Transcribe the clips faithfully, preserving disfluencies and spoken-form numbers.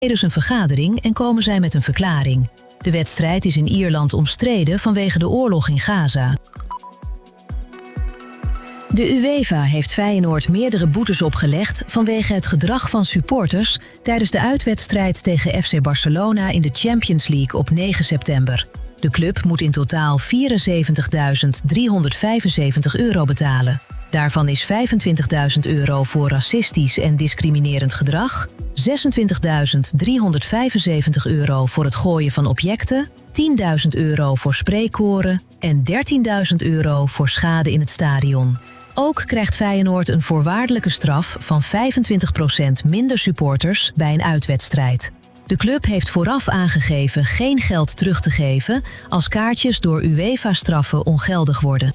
Tijdens een vergadering en komen zij met een verklaring. De wedstrijd is in Ierland omstreden vanwege de oorlog in Gaza. De UEFA heeft Feyenoord meerdere boetes opgelegd vanwege het gedrag van supporters tijdens de uitwedstrijd tegen F C Barcelona in de Champions League op negen september. De club moet in totaal vierenzeventigduizend driehonderdvijfenzeventig euro betalen. Daarvan is vijfentwintigduizend euro voor racistisch en discriminerend gedrag, zesentwintigduizend driehonderdvijfenzeventig euro voor het gooien van objecten, tienduizend euro voor spreekkoren en dertienduizend euro voor schade in het stadion. Ook krijgt Feyenoord een voorwaardelijke straf van vijfentwintig procent minder supporters bij een uitwedstrijd. De club heeft vooraf aangegeven geen geld terug te geven als kaartjes door UEFA-straffen ongeldig worden.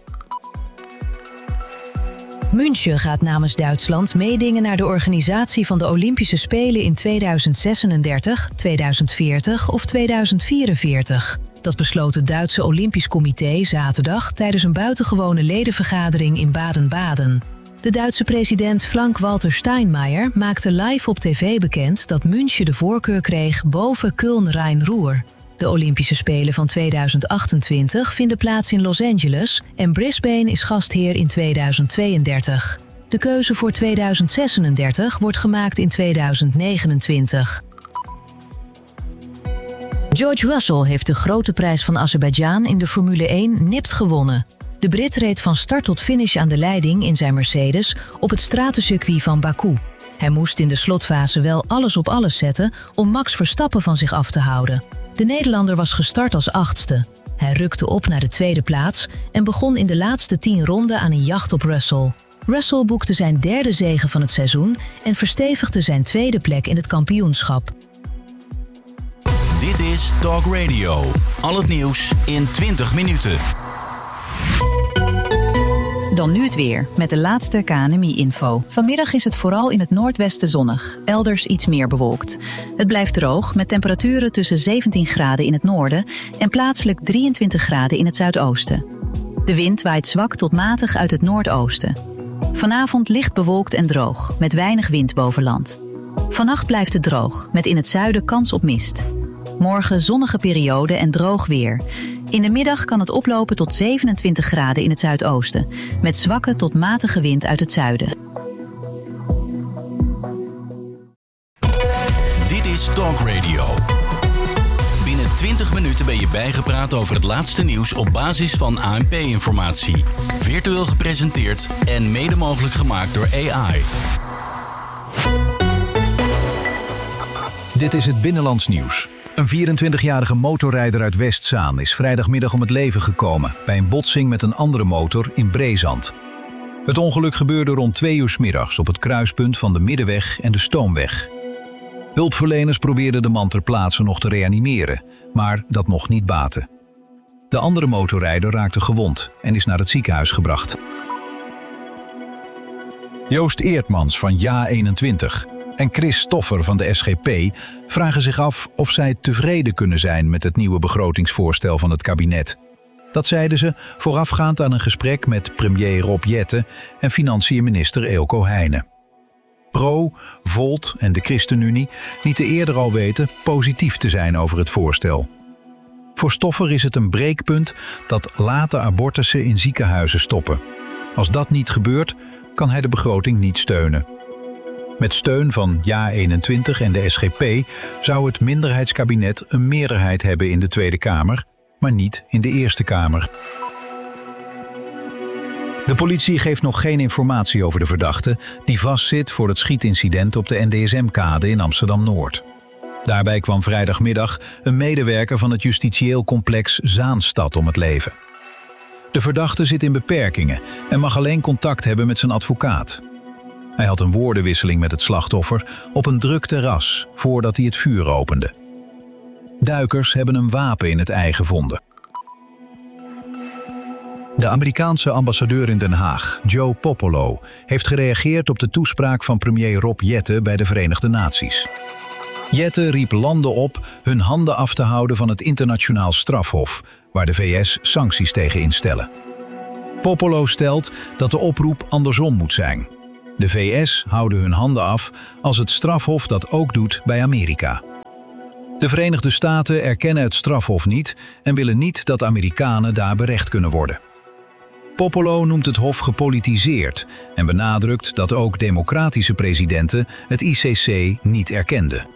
München gaat namens Duitsland meedingen naar de organisatie van de Olympische Spelen in tweeduizend zesendertig, tweeduizend veertig of tweeduizend vierenveertig. Dat besloot het Duitse Olympisch Comité zaterdag tijdens een buitengewone ledenvergadering in Baden-Baden. De Duitse president Frank-Walter Steinmeier maakte live op tv bekend dat München de voorkeur kreeg boven Köln-Rhein-Ruhr. De Olympische Spelen van tweeduizend achtentwintig vinden plaats in Los Angeles en Brisbane is gastheer in tweeduizend tweeëndertig. De keuze voor tweeduizend zesendertig wordt gemaakt in tweeduizend negenentwintig. George Russell heeft de grote prijs van Azerbeidzjan in de Formule één nipt gewonnen. De Brit reed van start tot finish aan de leiding in zijn Mercedes op het stratencircuit van Baku. Hij moest in de slotfase wel alles op alles zetten om Max Verstappen van zich af te houden. De Nederlander was gestart als achtste. Hij rukte op naar de tweede plaats en begon in de laatste tien ronden aan een jacht op Russell. Russell boekte zijn derde zege van het seizoen en verstevigde zijn tweede plek in het kampioenschap. Dit is Talk Radio. Al het nieuws in twintig minuten. Dan nu het weer, met de laatste K N M I-info. Vanmiddag is het vooral in het noordwesten zonnig, elders iets meer bewolkt. Het blijft droog, met temperaturen tussen zeventien graden in het noorden en plaatselijk drieëntwintig graden in het zuidoosten. De wind waait zwak tot matig uit het noordoosten. Vanavond licht bewolkt en droog, met weinig wind boven land. Vannacht blijft het droog, met in het zuiden kans op mist. Morgen zonnige periode en droog weer. In de middag kan het oplopen tot zevenentwintig graden in het zuidoosten, met zwakke tot matige wind uit het zuiden. Dit is Talk Radio. Binnen twintig minuten ben je bijgepraat over het laatste nieuws op basis van A N P-informatie. Virtueel gepresenteerd en mede mogelijk gemaakt door A I. Dit is het Binnenlands Nieuws. Een vierentwintigjarige motorrijder uit Westzaan is vrijdagmiddag om het leven gekomen bij een botsing met een andere motor in Breezand. Het ongeluk gebeurde rond twee uur 's middags op het kruispunt van de Middenweg en de Stoomweg. Hulpverleners probeerden de man ter plaatse nog te reanimeren, maar dat mocht niet baten. De andere motorrijder raakte gewond en is naar het ziekenhuis gebracht. Joost Eertmans van Ja eenentwintig en Chris Stoffer van de S G P vragen zich af of zij tevreden kunnen zijn met het nieuwe begrotingsvoorstel van het kabinet. Dat zeiden ze voorafgaand aan een gesprek met premier Rob Jetten en financiën-minister Eelco Heijnen. Pro, Volt en de ChristenUnie lieten eerder al weten positief te zijn over het voorstel. Voor Stoffer is het een breekpunt dat late abortussen in ziekenhuizen stoppen. Als dat niet gebeurt, kan hij de begroting niet steunen. Met steun van Ja eenentwintig en de S G P zou het minderheidskabinet een meerderheid hebben in de Tweede Kamer, maar niet in de Eerste Kamer. De politie geeft nog geen informatie over de verdachte die vastzit voor het schietincident op de N D S M-kade in Amsterdam-Noord. Daarbij kwam vrijdagmiddag een medewerker van het justitieel complex Zaanstad om het leven. De verdachte zit in beperkingen en mag alleen contact hebben met zijn advocaat. Hij had een woordenwisseling met het slachtoffer op een druk terras voordat hij het vuur opende. Duikers hebben een wapen in het ei gevonden. De Amerikaanse ambassadeur in Den Haag, Joe Popolo, heeft gereageerd op de toespraak van premier Rob Jetten bij de Verenigde Naties. Jetten riep landen op hun handen af te houden van het internationaal strafhof, waar de V S sancties tegen instellen. Popolo stelt dat de oproep andersom moet zijn. De V S houden hun handen af als het strafhof dat ook doet bij Amerika. De Verenigde Staten erkennen het strafhof niet en willen niet dat Amerikanen daar berecht kunnen worden. Popolo noemt het hof gepolitiseerd en benadrukt dat ook democratische presidenten het I C C niet erkenden.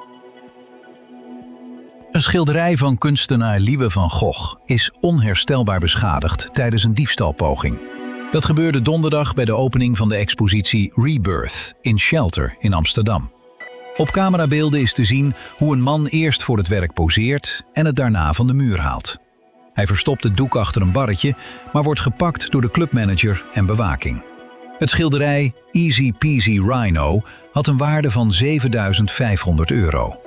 Een schilderij van kunstenaar Liewe van Gogh is onherstelbaar beschadigd tijdens een diefstalpoging. Dat gebeurde donderdag bij de opening van de expositie Rebirth in Shelter in Amsterdam. Op camerabeelden is te zien hoe een man eerst voor het werk poseert en het daarna van de muur haalt. Hij verstopt het doek achter een barretje, maar wordt gepakt door de clubmanager en bewaking. Het schilderij Easy Peasy Rhino had een waarde van zevenduizend vijfhonderd euro.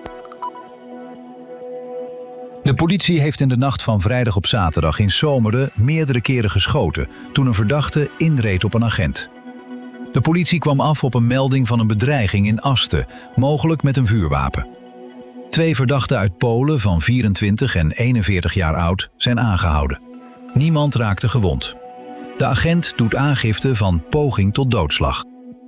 De politie heeft in de nacht van vrijdag op zaterdag in Zomeren meerdere keren geschoten toen een verdachte inreed op een agent. De politie kwam af op een melding van een bedreiging in Asten, mogelijk met een vuurwapen. Twee verdachten uit Polen van vierentwintig en eenenveertig jaar oud zijn aangehouden. Niemand raakte gewond. De agent doet aangifte van poging tot doodslag.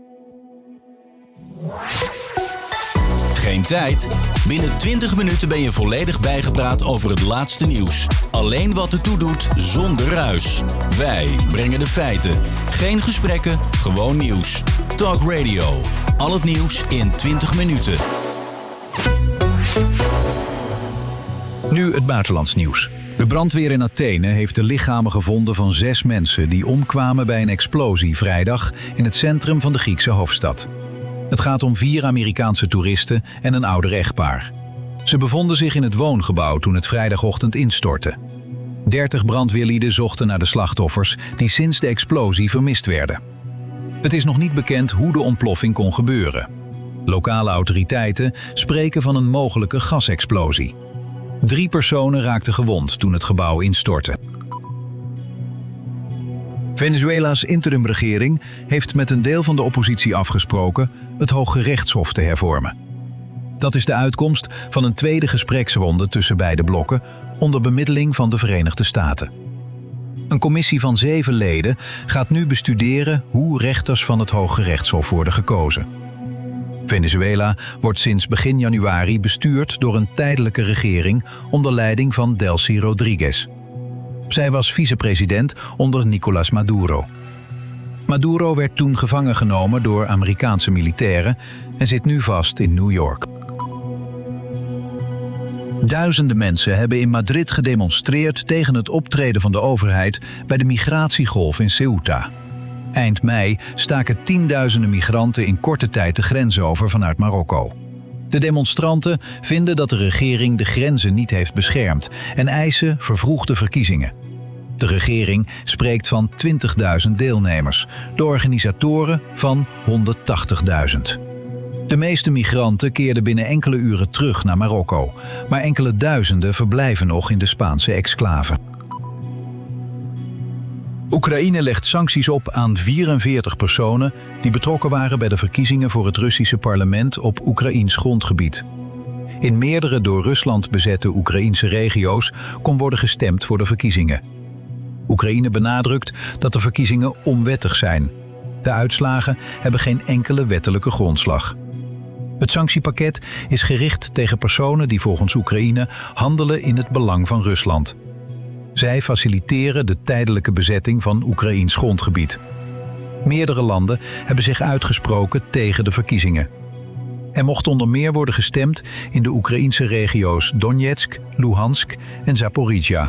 Geen tijd? Binnen twintig minuten ben je volledig bijgepraat over het laatste nieuws. Alleen wat ertoe doet, zonder ruis. Wij brengen de feiten. Geen gesprekken, gewoon nieuws. Talk Radio. Al het nieuws in twintig minuten. Nu het buitenlands nieuws. De brandweer in Athene heeft de lichamen gevonden van zes mensen die omkwamen bij een explosie vrijdag in het centrum van de Griekse hoofdstad. Het gaat om vier Amerikaanse toeristen en een ouder echtpaar. Ze bevonden zich in het woongebouw toen het vrijdagochtend instortte. dertig brandweerlieden zochten naar de slachtoffers die sinds de explosie vermist werden. Het is nog niet bekend hoe de ontploffing kon gebeuren. Lokale autoriteiten spreken van een mogelijke gasexplosie. Drie personen raakten gewond toen het gebouw instortte. Venezuela's interimregering heeft met een deel van de oppositie afgesproken het Hooggerechtshof te hervormen. Dat is de uitkomst van een tweede gespreksronde tussen beide blokken onder bemiddeling van de Verenigde Staten. Een commissie van zeven leden gaat nu bestuderen hoe rechters van het Hooggerechtshof worden gekozen. Venezuela wordt sinds begin januari bestuurd door een tijdelijke regering onder leiding van Delcy Rodriguez. Zij was vicepresident onder Nicolás Maduro. Maduro werd toen gevangen genomen door Amerikaanse militairen en zit nu vast in New York. Duizenden mensen hebben in Madrid gedemonstreerd tegen het optreden van de overheid bij de migratiegolf in Ceuta. Eind mei staken tienduizenden migranten in korte tijd de grens over vanuit Marokko. De demonstranten vinden dat de regering de grenzen niet heeft beschermd en eisen vervroegde verkiezingen. De regering spreekt van twintigduizend deelnemers, de organisatoren van honderdtachtigduizend. De meeste migranten keerden binnen enkele uren terug naar Marokko, maar enkele duizenden verblijven nog in de Spaanse exclave. Oekraïne legt sancties op aan vierenveertig personen die betrokken waren bij de verkiezingen voor het Russische parlement op Oekraïns grondgebied. In meerdere door Rusland bezette Oekraïnse regio's kon worden gestemd voor de verkiezingen. Oekraïne benadrukt dat de verkiezingen onwettig zijn. De uitslagen hebben geen enkele wettelijke grondslag. Het sanctiepakket is gericht tegen personen die volgens Oekraïne handelen in het belang van Rusland. Zij faciliteren de tijdelijke bezetting van Oekraïns grondgebied. Meerdere landen hebben zich uitgesproken tegen de verkiezingen. Er mocht onder meer worden gestemd in de Oekraïnse regio's Donetsk, Luhansk en Zaporizhia.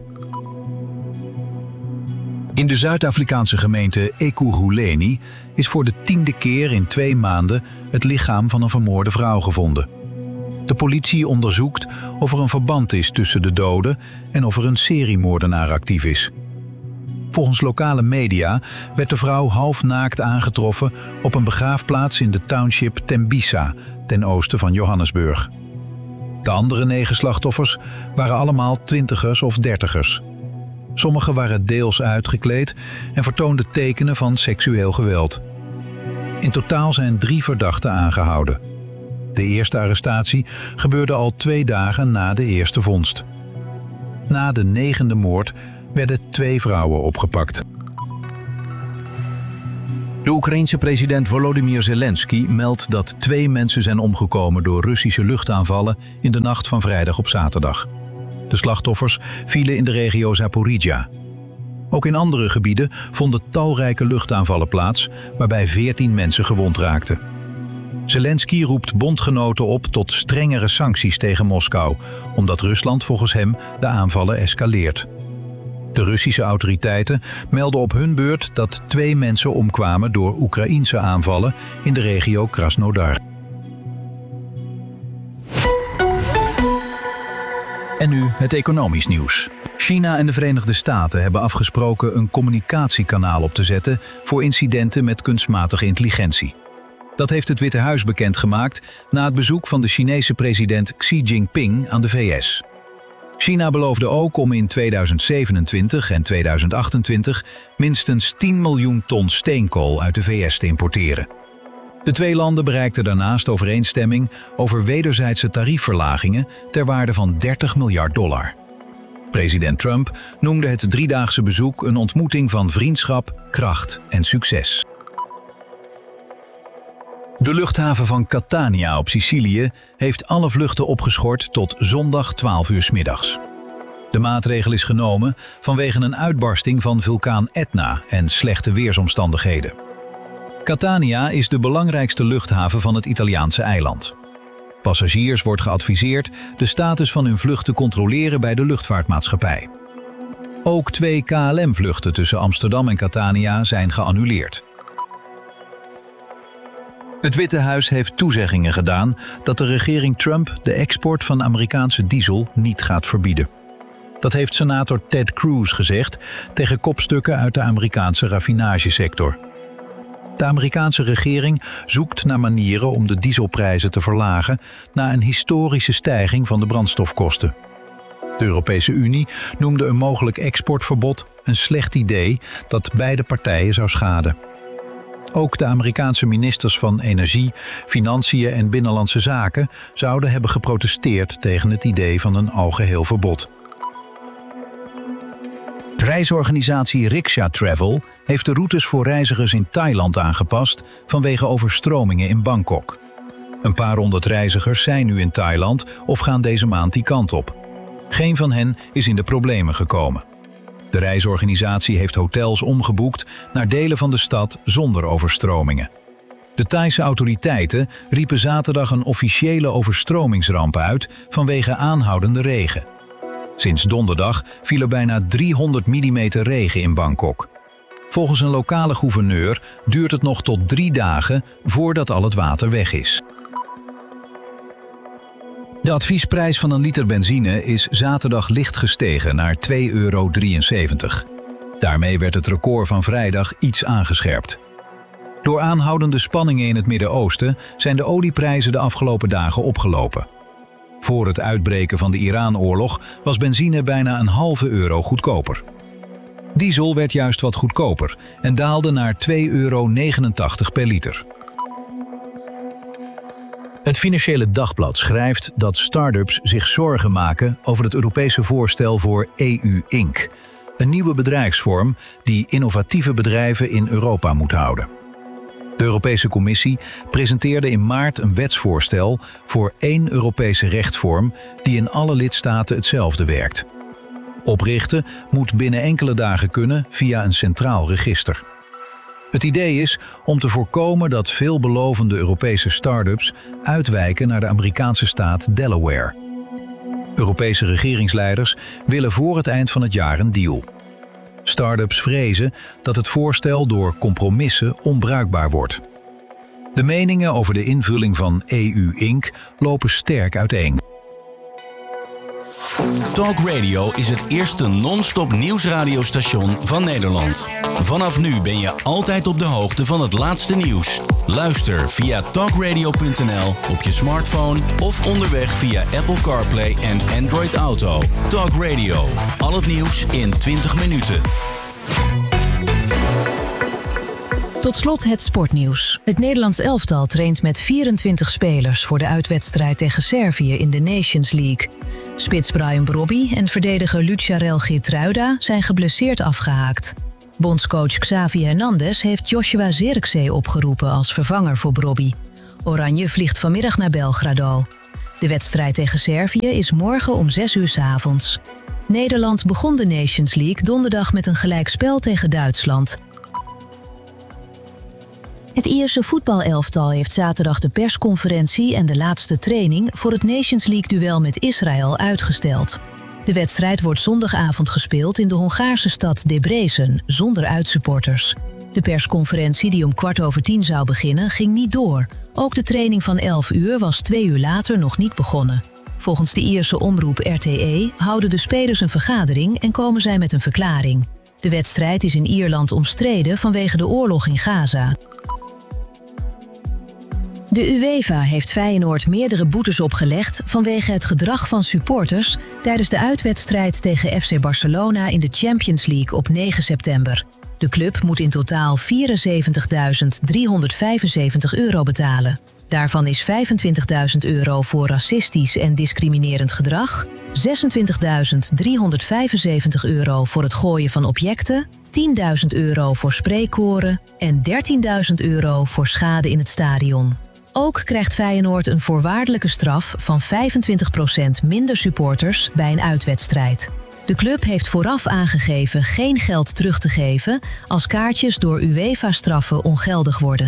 In de Zuid-Afrikaanse gemeente Ekurhuleni is voor de tiende keer in twee maanden het lichaam van een vermoorde vrouw gevonden. De politie onderzoekt of er een verband is tussen de doden en of er een seriemoordenaar actief is. Volgens lokale media werd de vrouw halfnaakt aangetroffen op een begraafplaats in de township Tembisa, ten oosten van Johannesburg. De andere negen slachtoffers waren allemaal twintigers of dertigers. Sommigen waren deels uitgekleed en vertoonden tekenen van seksueel geweld. In totaal zijn drie verdachten aangehouden. De eerste arrestatie gebeurde al twee dagen na de eerste vondst. Na de negende moord werden twee vrouwen opgepakt. De Oekraïense president Volodymyr Zelensky meldt dat twee mensen zijn omgekomen door Russische luchtaanvallen in de nacht van vrijdag op zaterdag. De slachtoffers vielen in de regio Zaporizhzhia. Ook in andere gebieden vonden talrijke luchtaanvallen plaats, waarbij veertien mensen gewond raakten. Zelensky roept bondgenoten op tot strengere sancties tegen Moskou, omdat Rusland volgens hem de aanvallen escaleert. De Russische autoriteiten melden op hun beurt dat twee mensen omkwamen door Oekraïense aanvallen in de regio Krasnodar. En nu het economisch nieuws. China en de Verenigde Staten hebben afgesproken een communicatiekanaal op te zetten voor incidenten met kunstmatige intelligentie. Dat heeft het Witte Huis bekendgemaakt na het bezoek van de Chinese president Xi Jinping aan de V S. China beloofde ook om in tweeduizend zevenentwintig en tweeduizend achtentwintig minstens tien miljoen ton steenkool uit de V S te importeren. De twee landen bereikten daarnaast overeenstemming over wederzijdse tariefverlagingen ter waarde van dertig miljard dollar. President Trump noemde het driedaagse bezoek een ontmoeting van vriendschap, kracht en succes. De luchthaven van Catania op Sicilië heeft alle vluchten opgeschort tot zondag twaalf uur 's middags. De maatregel is genomen vanwege een uitbarsting van vulkaan Etna en slechte weersomstandigheden. Catania is de belangrijkste luchthaven van het Italiaanse eiland. Passagiers wordt geadviseerd de status van hun vlucht te controleren bij de luchtvaartmaatschappij. Ook twee K L M-vluchten tussen Amsterdam en Catania zijn geannuleerd. Het Witte Huis heeft toezeggingen gedaan dat de regering Trump de export van Amerikaanse diesel niet gaat verbieden. Dat heeft senator Ted Cruz gezegd tegen kopstukken uit de Amerikaanse raffinagesector. De Amerikaanse regering zoekt naar manieren om de dieselprijzen te verlagen na een historische stijging van de brandstofkosten. De Europese Unie noemde een mogelijk exportverbod een slecht idee dat beide partijen zou schaden. Ook de Amerikaanse ministers van Energie, Financiën en Binnenlandse Zaken zouden hebben geprotesteerd tegen het idee van een algeheel verbod. Reisorganisatie Riksha Travel heeft de routes voor reizigers in Thailand aangepast vanwege overstromingen in Bangkok. Een paar honderd reizigers zijn nu in Thailand of gaan deze maand die kant op. Geen van hen is in de problemen gekomen. De reisorganisatie heeft hotels omgeboekt naar delen van de stad zonder overstromingen. De Thaise autoriteiten riepen zaterdag een officiële overstromingsramp uit vanwege aanhoudende regen. Sinds donderdag viel er bijna driehonderd millimeter regen in Bangkok. Volgens een lokale gouverneur duurt het nog tot drie dagen voordat al het water weg is. De adviesprijs van een liter benzine is zaterdag licht gestegen naar twee euro drieënzeventig. Daarmee werd het record van vrijdag iets aangescherpt. Door aanhoudende spanningen in het Midden-Oosten zijn de olieprijzen de afgelopen dagen opgelopen. Voor het uitbreken van de Iran-oorlog was benzine bijna een halve euro goedkoper. Diesel werd juist wat goedkoper en daalde naar twee euro negenentachtig per liter. Het Financiële Dagblad schrijft dat start-ups zich zorgen maken over het Europese voorstel voor E U Inc, een nieuwe bedrijfsvorm die innovatieve bedrijven in Europa moet houden. De Europese Commissie presenteerde in maart een wetsvoorstel voor één Europese rechtsvorm die in alle lidstaten hetzelfde werkt. Oprichten moet binnen enkele dagen kunnen via een centraal register. Het idee is om te voorkomen dat veelbelovende Europese start-ups uitwijken naar de Amerikaanse staat Delaware. Europese regeringsleiders willen voor het eind van het jaar een deal. Start-ups vrezen dat het voorstel door compromissen onbruikbaar wordt. De meningen over de invulling van E U Inc lopen sterk uiteen. Talk Radio is het eerste non-stop nieuwsradiostation van Nederland. Vanaf nu ben je altijd op de hoogte van het laatste nieuws. Luister via talkradio punt n l op je smartphone of onderweg via Apple CarPlay en Android Auto. Talk Radio, al het nieuws in twintig minuten. Tot slot het sportnieuws. Het Nederlands elftal traint met vierentwintig spelers voor de uitwedstrijd tegen Servië in de Nations League. Spits Brian Brobby en verdediger Luciarel Geertruida zijn geblesseerd afgehaakt. Bondscoach Xavi Hernandez heeft Joshua Zirkzee opgeroepen als vervanger voor Brobby. Oranje vliegt vanmiddag naar Belgrado. De wedstrijd tegen Servië is morgen om zes uur 's avonds. Nederland begon de Nations League donderdag met een gelijkspel tegen Duitsland. Het Ierse voetbalelftal heeft zaterdag de persconferentie en de laatste training voor het Nations League-duel met Israël uitgesteld. De wedstrijd wordt zondagavond gespeeld in de Hongaarse stad Debrecen, zonder uitsupporters. De persconferentie die om kwart over tien zou beginnen, ging niet door. Ook de training van elf uur was twee uur later nog niet begonnen. Volgens de Ierse omroep R T E houden de spelers een vergadering en komen zij met een verklaring. De wedstrijd is in Ierland omstreden vanwege de oorlog in Gaza. De UEFA heeft Feyenoord meerdere boetes opgelegd vanwege het gedrag van supporters tijdens de uitwedstrijd tegen F C Barcelona in de Champions League op negen september. De club moet in totaal vierenzeventigduizend driehonderdvijfenzeventig euro betalen. Daarvan is vijfentwintigduizend euro voor racistisch en discriminerend gedrag, zesentwintigduizend driehonderdvijfenzeventig euro voor het gooien van objecten, tienduizend euro voor spreekkoren en dertienduizend euro voor schade in het stadion. Ook krijgt Feyenoord een voorwaardelijke straf van vijfentwintig procent minder supporters bij een uitwedstrijd. De club heeft vooraf aangegeven geen geld terug te geven als kaartjes door UEFA-straffen ongeldig worden.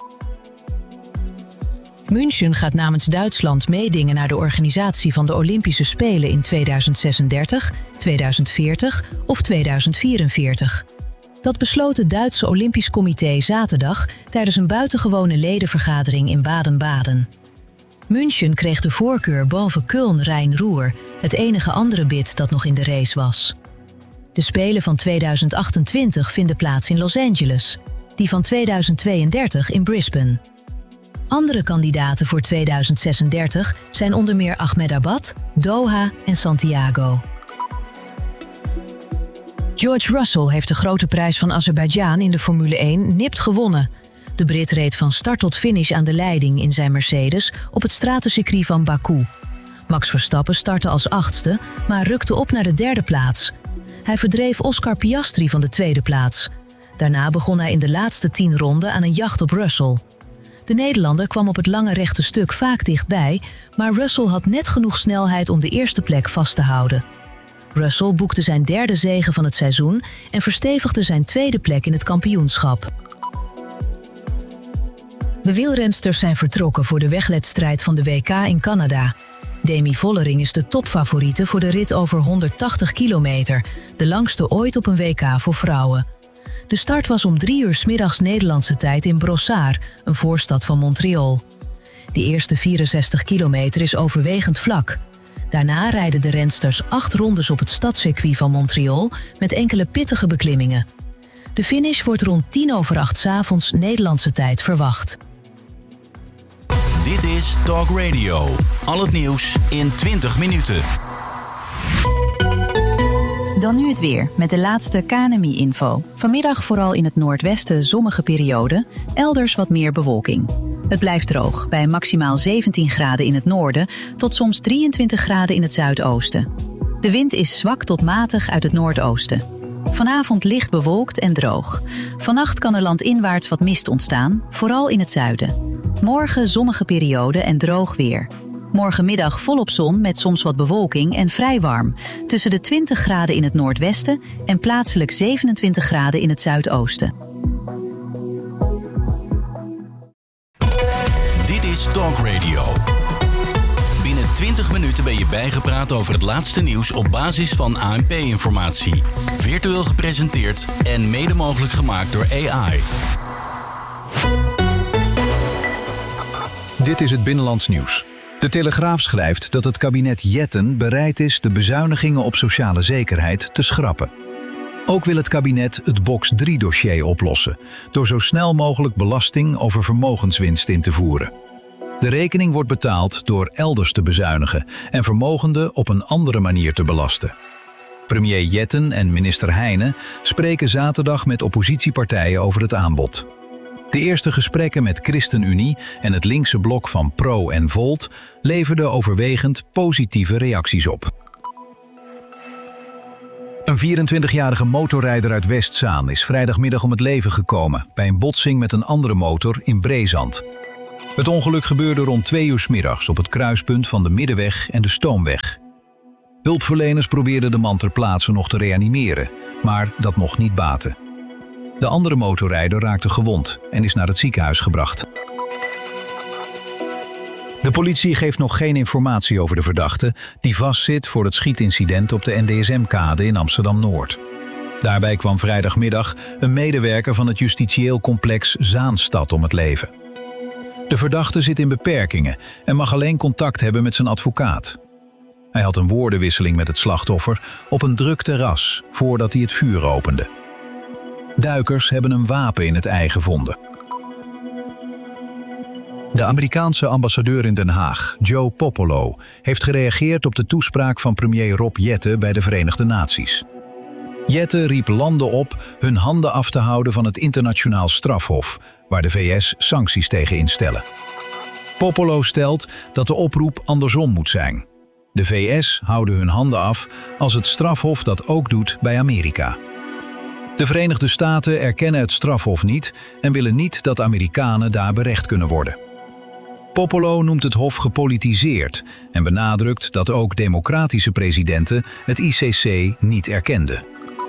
München gaat namens Duitsland meedingen naar de organisatie van de Olympische Spelen in tweeduizend zesendertig, tweeduizend veertig of tweeduizend vierenveertig. Dat besloot het Duitse Olympisch Comité zaterdag tijdens een buitengewone ledenvergadering in Baden-Baden. München kreeg de voorkeur boven Köln-Rhein-Ruhr, het enige andere bid dat nog in de race was. De Spelen van tweeduizend achtentwintig vinden plaats in Los Angeles, die van tweeduizend tweeëndertig in Brisbane. Andere kandidaten voor tweeduizend zesendertig zijn onder meer Ahmedabad, Doha en Santiago. George Russell heeft de grote prijs van Azerbeidzjan in de Formule één nipt gewonnen. De Brit reed van start tot finish aan de leiding in zijn Mercedes op het stratencircuit van Baku. Max Verstappen startte als achtste, maar rukte op naar de derde plaats. Hij verdreef Oscar Piastri van de tweede plaats. Daarna begon hij in de laatste tien ronden aan een jacht op Russell. De Nederlander kwam op het lange rechte stuk vaak dichtbij, maar Russell had net genoeg snelheid om de eerste plek vast te houden. Russell boekte zijn derde zege van het seizoen en verstevigde zijn tweede plek in het kampioenschap. De wielrensters zijn vertrokken voor de wegwedstrijd van de W K in Canada. Demi Vollering is de topfavoriete voor de rit over honderdtachtig kilometer, de langste ooit op een W K voor vrouwen. De start was om drie uur 's middags Nederlandse tijd in Brossard, een voorstad van Montreal. De eerste vierenzestig kilometer is overwegend vlak. Daarna rijden de rensters acht rondes op het stadscircuit van Montreal met enkele pittige beklimmingen. De finish wordt rond tien over acht 's avonds Nederlandse tijd verwacht. Dit is Talk Radio. Al het nieuws in twintig minuten. Dan nu het weer, met de laatste K N M I-info. Vanmiddag vooral in het noordwesten zonnige periode, elders wat meer bewolking. Het blijft droog, bij maximaal zeventien graden in het noorden tot soms drieëntwintig graden in het zuidoosten. De wind is zwak tot matig uit het noordoosten. Vanavond licht bewolkt en droog. Vannacht kan er landinwaarts wat mist ontstaan, vooral in het zuiden. Morgen zonnige periode en droog weer. Morgenmiddag volop zon met soms wat bewolking en vrij warm. Tussen de twintig graden in het noordwesten en plaatselijk zevenentwintig graden in het zuidoosten. Dit is Talk Radio. Binnen twintig minuten ben je bijgepraat over het laatste nieuws op basis van A N P-informatie. Virtueel gepresenteerd en mede mogelijk gemaakt door A I. Dit is het Binnenlands Nieuws. De Telegraaf schrijft dat het kabinet Jetten bereid is de bezuinigingen op sociale zekerheid te schrappen. Ook wil het kabinet het box drie dossier oplossen, door zo snel mogelijk belasting over vermogenswinst in te voeren. De rekening wordt betaald door elders te bezuinigen en vermogenden op een andere manier te belasten. Premier Jetten en minister Heijnen spreken zaterdag met oppositiepartijen over het aanbod. De eerste gesprekken met ChristenUnie en het linkse blok van Pro en Volt leverden overwegend positieve reacties op. Een vierentwintigjarige motorrijder uit Westzaan is vrijdagmiddag om het leven gekomen bij een botsing met een andere motor in Breezand. Het ongeluk gebeurde rond twee uur 's middags op het kruispunt van de Middenweg en de Stoomweg. Hulpverleners probeerden de man ter plaatse nog te reanimeren, maar dat mocht niet baten. De andere motorrijder raakte gewond en is naar het ziekenhuis gebracht. De politie geeft nog geen informatie over de verdachte die vastzit voor het schietincident op de N D S M-kade in Amsterdam-Noord. Daarbij kwam vrijdagmiddag een medewerker van het justitieel complex Zaanstad om het leven. De verdachte zit in beperkingen en mag alleen contact hebben met zijn advocaat. Hij had een woordenwisseling met het slachtoffer op een druk terras voordat hij het vuur opende. Duikers hebben een wapen in het ei gevonden. De Amerikaanse ambassadeur in Den Haag, Joe Popolo, heeft gereageerd op de toespraak van premier Rob Jetten bij de Verenigde Naties. Jetten riep landen op hun handen af te houden van het internationaal strafhof, waar de V S sancties tegen instellen. Popolo stelt dat de oproep andersom moet zijn. De V S houden hun handen af als het strafhof dat ook doet bij Amerika. De Verenigde Staten erkennen het strafhof niet en willen niet dat Amerikanen daar berecht kunnen worden. Popolo noemt het hof gepolitiseerd en benadrukt dat ook democratische presidenten het I C C niet erkenden.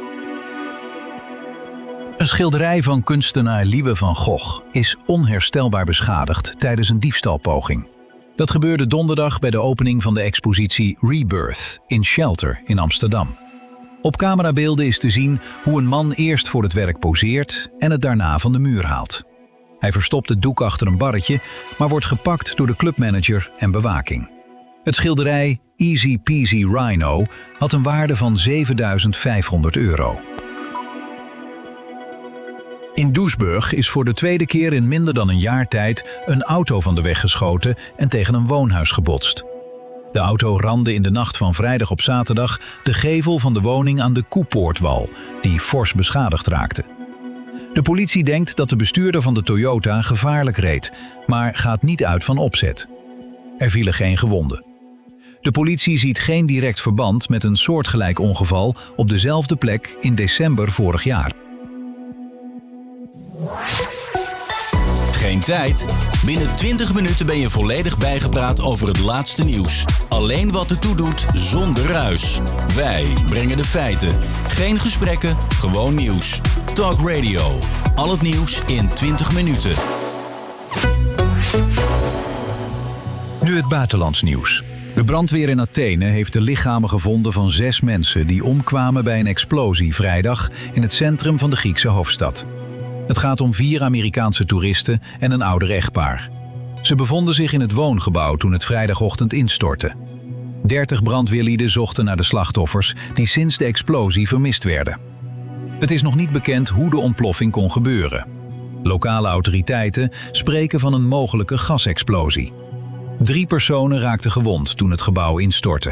Een schilderij van kunstenaar Liewe van Gogh is onherstelbaar beschadigd tijdens een diefstalpoging. Dat gebeurde donderdag bij de opening van de expositie Rebirth in Shelter in Amsterdam. Op camerabeelden is te zien hoe een man eerst voor het werk poseert en het daarna van de muur haalt. Hij verstopt het doek achter een barretje, maar wordt gepakt door de clubmanager en bewaking. Het schilderij Easy Peasy Rhino had een waarde van zevenduizend vijfhonderd euro. In Doesburg is voor de tweede keer in minder dan een jaar tijd een auto van de weg geschoten en tegen een woonhuis gebotst. De auto ramde in de nacht van vrijdag op zaterdag de gevel van de woning aan de Koepoortwal, die fors beschadigd raakte. De politie denkt dat de bestuurder van de Toyota gevaarlijk reed, maar gaat niet uit van opzet. Er vielen geen gewonden. De politie ziet geen direct verband met een soortgelijk ongeval op dezelfde plek in december vorig jaar. Geen tijd? Binnen twintig minuten ben je volledig bijgepraat over het laatste nieuws. Alleen wat ertoe doet, zonder ruis. Wij brengen de feiten. Geen gesprekken, gewoon nieuws. Talk Radio. Al het nieuws in twintig minuten. Nu het buitenlands nieuws. De brandweer in Athene heeft de lichamen gevonden van zes mensen die omkwamen bij een explosie vrijdag in het centrum van de Griekse hoofdstad. Het gaat om vier Amerikaanse toeristen en een ouder echtpaar. Ze bevonden zich in het woongebouw toen het vrijdagochtend instortte. dertig brandweerlieden zochten naar de slachtoffers die sinds de explosie vermist werden. Het is nog niet bekend hoe de ontploffing kon gebeuren. Lokale autoriteiten spreken van een mogelijke gasexplosie. Drie personen raakten gewond toen het gebouw instortte.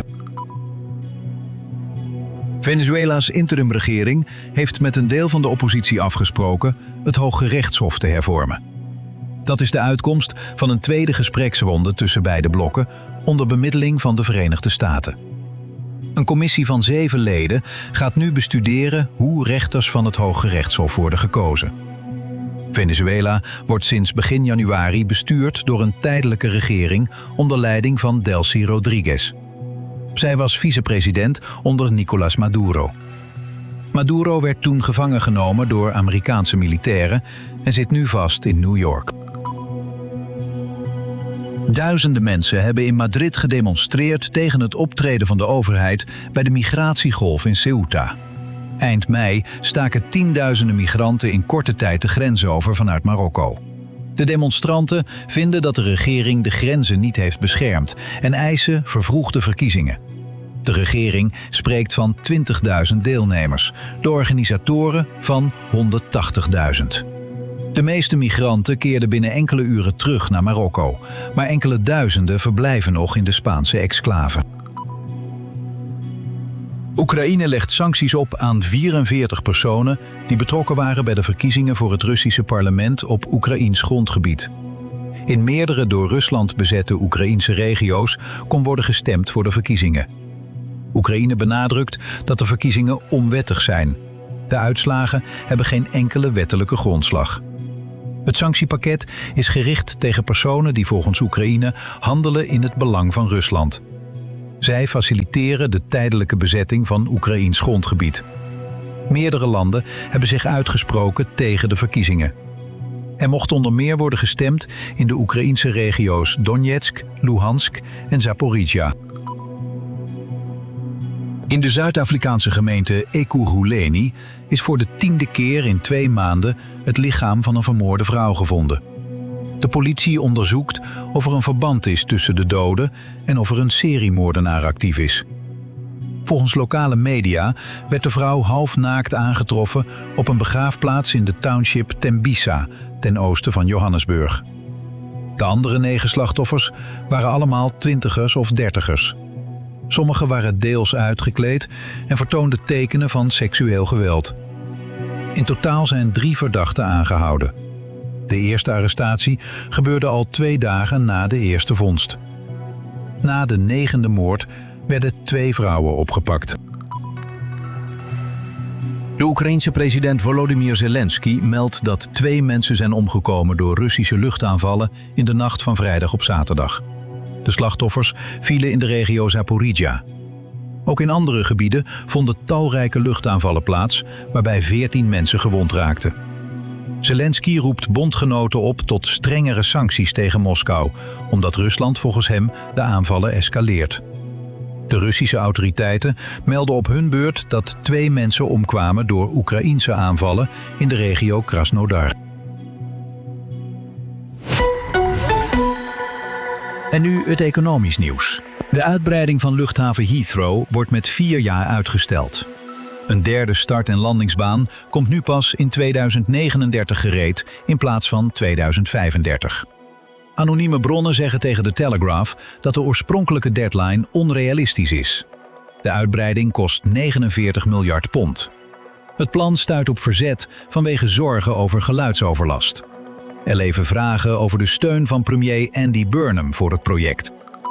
Venezuela's interimregering heeft met een deel van de oppositie afgesproken het Hooggerechtshof te hervormen. Dat is de uitkomst van een tweede gespreksronde tussen beide blokken onder bemiddeling van de Verenigde Staten. Een commissie van zeven leden gaat nu bestuderen hoe rechters van het Hooggerechtshof worden gekozen. Venezuela wordt sinds begin januari bestuurd door een tijdelijke regering onder leiding van Delcy Rodriguez. Zij was vicepresident onder Nicolás Maduro. Maduro werd toen gevangen genomen door Amerikaanse militairen en zit nu vast in New York. Duizenden mensen hebben in Madrid gedemonstreerd tegen het optreden van de overheid bij de migratiegolf in Ceuta. Eind mei staken tienduizenden migranten in korte tijd de grens over vanuit Marokko. De demonstranten vinden dat de regering de grenzen niet heeft beschermd en eisen vervroegde verkiezingen. De regering spreekt van twintigduizend deelnemers, de organisatoren van honderdtachtigduizend. De meeste migranten keerden binnen enkele uren terug naar Marokko, maar enkele duizenden verblijven nog in de Spaanse exclave. Oekraïne legt sancties op aan vierenveertig personen die betrokken waren bij de verkiezingen voor het Russische parlement op Oekraïns grondgebied. In meerdere door Rusland bezette Oekraïnse regio's kon worden gestemd voor de verkiezingen. Oekraïne benadrukt dat de verkiezingen onwettig zijn. De uitslagen hebben geen enkele wettelijke grondslag. Het sanctiepakket is gericht tegen personen die volgens Oekraïne handelen in het belang van Rusland. Zij faciliteren de tijdelijke bezetting van Oekraïns grondgebied. Meerdere landen hebben zich uitgesproken tegen de verkiezingen. Er mocht onder meer worden gestemd in de Oekraïnse regio's Donetsk, Luhansk en Zaporizhia. In de Zuid-Afrikaanse gemeente Ekurhuleni is voor de tiende keer in twee maanden het lichaam van een vermoorde vrouw gevonden. De politie onderzoekt of er een verband is tussen de doden en of er een seriemoordenaar actief is. Volgens lokale media werd de vrouw halfnaakt aangetroffen op een begraafplaats in de township Tembisa, ten oosten van Johannesburg. De andere negen slachtoffers waren allemaal twintigers of dertigers. Sommigen waren deels uitgekleed en vertoonden tekenen van seksueel geweld. In totaal zijn drie verdachten aangehouden. De eerste arrestatie gebeurde al twee dagen na de eerste vondst. Na de negende moord werden twee vrouwen opgepakt. De Oekraïense president Volodymyr Zelensky meldt dat twee mensen zijn omgekomen door Russische luchtaanvallen in de nacht van vrijdag op zaterdag. De slachtoffers vielen in de regio Zaporizhia. Ook in andere gebieden vonden talrijke luchtaanvallen plaats, waarbij veertien mensen gewond raakten. Zelensky roept bondgenoten op tot strengere sancties tegen Moskou, omdat Rusland volgens hem de aanvallen escaleert. De Russische autoriteiten melden op hun beurt dat twee mensen omkwamen door Oekraïense aanvallen in de regio Krasnodar. En nu het economisch nieuws. De uitbreiding van luchthaven Heathrow wordt met vier jaar uitgesteld. Een derde start- en landingsbaan komt nu pas in tweeduizend negenendertig gereed in plaats van tweeduizend vijfendertig. Anonieme bronnen zeggen tegen de Telegraph dat de oorspronkelijke deadline onrealistisch is. De uitbreiding kost negenenveertig miljard pond. Het plan stuit op verzet vanwege zorgen over geluidsoverlast. Er leven vragen over de steun van premier Andy Burnham voor het project.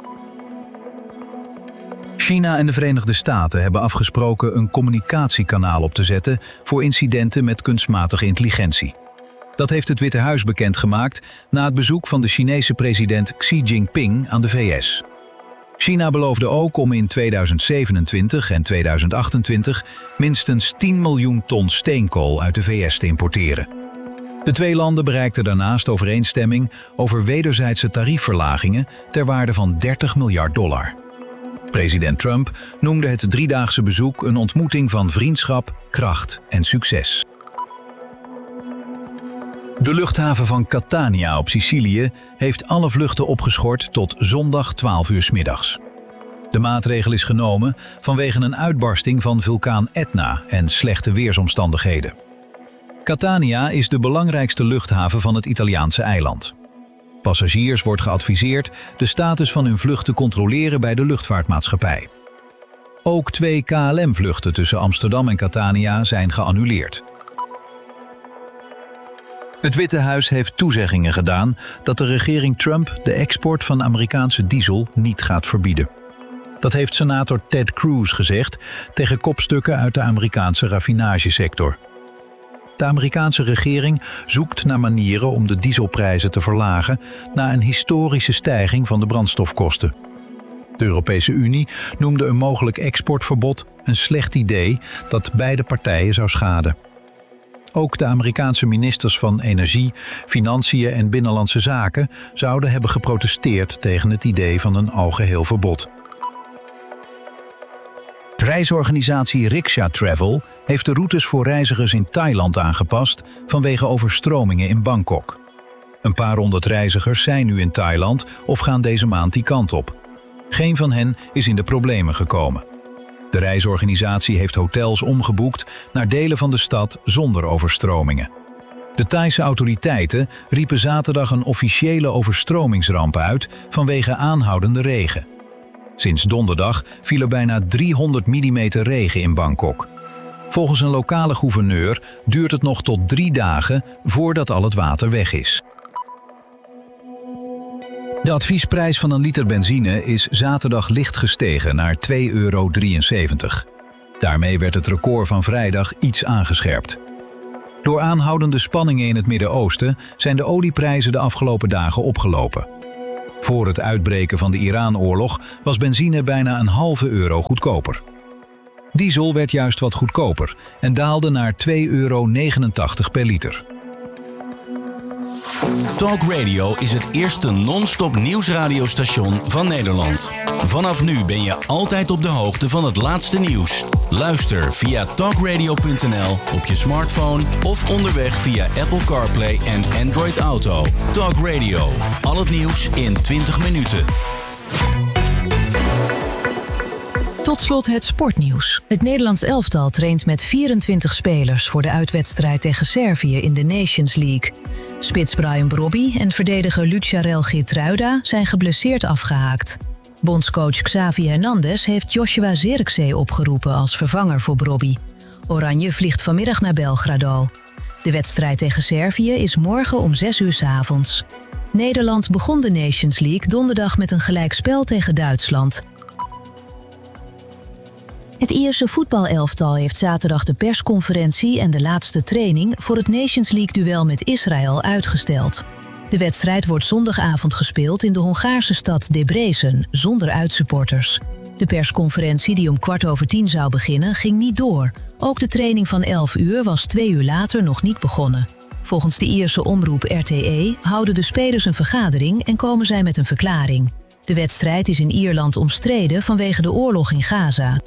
China en de Verenigde Staten hebben afgesproken een communicatiekanaal op te zetten voor incidenten met kunstmatige intelligentie. Dat heeft het Witte Huis bekendgemaakt na het bezoek van de Chinese president Xi Jinping aan de V S. China beloofde ook om in tweeduizend zevenentwintig en tweeduizend achtentwintig minstens tien miljoen ton steenkool uit de V S te importeren. De twee landen bereikten daarnaast overeenstemming over wederzijdse tariefverlagingen ter waarde van dertig miljard dollar. President Trump noemde het driedaagse bezoek een ontmoeting van vriendschap, kracht en succes. De luchthaven van Catania op Sicilië heeft alle vluchten opgeschort tot zondag twaalf uur 's middags. De maatregel is genomen vanwege een uitbarsting van vulkaan Etna en slechte weersomstandigheden. Catania is de belangrijkste luchthaven van het Italiaanse eiland. Passagiers wordt geadviseerd de status van hun vlucht te controleren bij de luchtvaartmaatschappij. Ook twee K L M-vluchten tussen Amsterdam en Catania zijn geannuleerd. Het Witte Huis heeft toezeggingen gedaan dat de regering Trump de export van Amerikaanse diesel niet gaat verbieden. Dat heeft senator Ted Cruz gezegd tegen kopstukken uit de Amerikaanse raffinagesector. De Amerikaanse regering zoekt naar manieren om de dieselprijzen te verlagen na een historische stijging van de brandstofkosten. De Europese Unie noemde een mogelijk exportverbod een slecht idee dat beide partijen zou schaden. Ook de Amerikaanse ministers van Energie, Financiën en Binnenlandse Zaken zouden hebben geprotesteerd tegen het idee van een algeheel verbod. Reisorganisatie Riksha Travel heeft de routes voor reizigers in Thailand aangepast vanwege overstromingen in Bangkok. Een paar honderd reizigers zijn nu in Thailand of gaan deze maand die kant op. Geen van hen is in de problemen gekomen. De reisorganisatie heeft hotels omgeboekt naar delen van de stad zonder overstromingen. De Thaise autoriteiten riepen zaterdag een officiële overstromingsramp uit vanwege aanhoudende regen. Sinds donderdag viel er bijna driehonderd millimeter regen in Bangkok. Volgens een lokale gouverneur duurt het nog tot drie dagen voordat al het water weg is. De adviesprijs van een liter benzine is zaterdag licht gestegen naar twee euro drieënzeventig. Daarmee werd het record van vrijdag iets aangescherpt. Door aanhoudende spanningen in het Midden-Oosten zijn de olieprijzen de afgelopen dagen opgelopen. Voor het uitbreken van de Iran-oorlog was benzine bijna een halve euro goedkoper. Diesel werd juist wat goedkoper en daalde naar twee euro negenentachtig per liter. Talk Radio is het eerste non-stop nieuwsradiostation van Nederland. Vanaf nu ben je altijd op de hoogte van het laatste nieuws. Luister via talkradio punt n l op je smartphone of onderweg via Apple CarPlay en Android Auto. Talk Radio, al het nieuws in twintig minuten. Tot slot het sportnieuws. Het Nederlands elftal traint met vierentwintig spelers voor de uitwedstrijd tegen Servië in de Nations League. Spits Brian Brobby en verdediger Lucharel Geertruida zijn geblesseerd afgehaakt. Bondscoach Xavi Hernandez heeft Joshua Zirkzee opgeroepen als vervanger voor Brobby. Oranje vliegt vanmiddag naar Belgrado. De wedstrijd tegen Servië is morgen om zes uur 's avonds. Nederland begon de Nations League donderdag met een gelijkspel tegen Duitsland. Het Ierse voetbalelftal heeft zaterdag de persconferentie en de laatste training voor het Nations League-duel met Israël uitgesteld. De wedstrijd wordt zondagavond gespeeld in de Hongaarse stad Debrecen, zonder uitsupporters. De persconferentie die om kwart over tien zou beginnen, ging niet door. Ook de training van elf uur was twee uur later nog niet begonnen. Volgens de Ierse omroep R T E houden de spelers een vergadering en komen zij met een verklaring. De wedstrijd is in Ierland omstreden vanwege de oorlog in Gaza.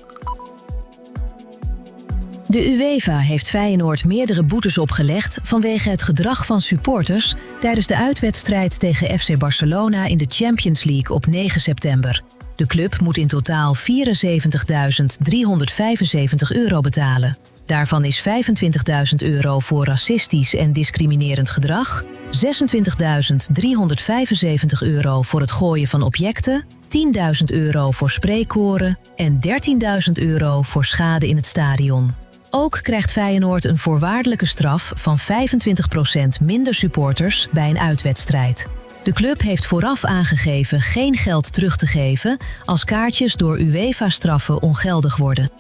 De UEFA heeft Feyenoord meerdere boetes opgelegd vanwege het gedrag van supporters tijdens de uitwedstrijd tegen F C Barcelona in de Champions League op negen september. De club moet in totaal vierenzeventigduizend driehonderdvijfenzeventig euro betalen. Daarvan is vijfentwintigduizend euro voor racistisch en discriminerend gedrag, zesentwintigduizend driehonderdvijfenzeventig euro voor het gooien van objecten, tienduizend euro voor spreekkoren en dertienduizend euro voor schade in het stadion. Ook krijgt Feyenoord een voorwaardelijke straf van vijfentwintig procent minder supporters bij een uitwedstrijd. De club heeft vooraf aangegeven geen geld terug te geven als kaartjes door UEFA-straffen ongeldig worden.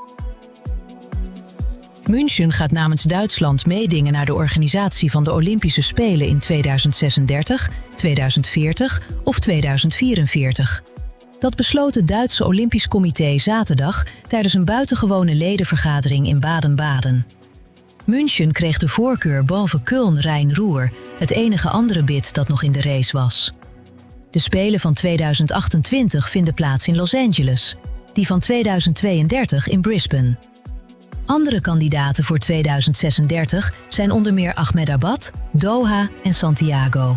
München gaat namens Duitsland meedingen naar de organisatie van de Olympische Spelen in tweeduizend zesendertig, tweeduizend veertig of tweeduizend vierenveertig. Dat besloot het Duitse Olympisch Comité zaterdag tijdens een buitengewone ledenvergadering in Baden-Baden. München kreeg de voorkeur boven Köln-Rhein-Ruhr, het enige andere bid dat nog in de race was. De Spelen van tweeduizend achtentwintig vinden plaats in Los Angeles, die van tweeduizend tweeëndertig in Brisbane. Andere kandidaten voor tweeduizend zesendertig zijn onder meer Ahmedabad, Doha en Santiago.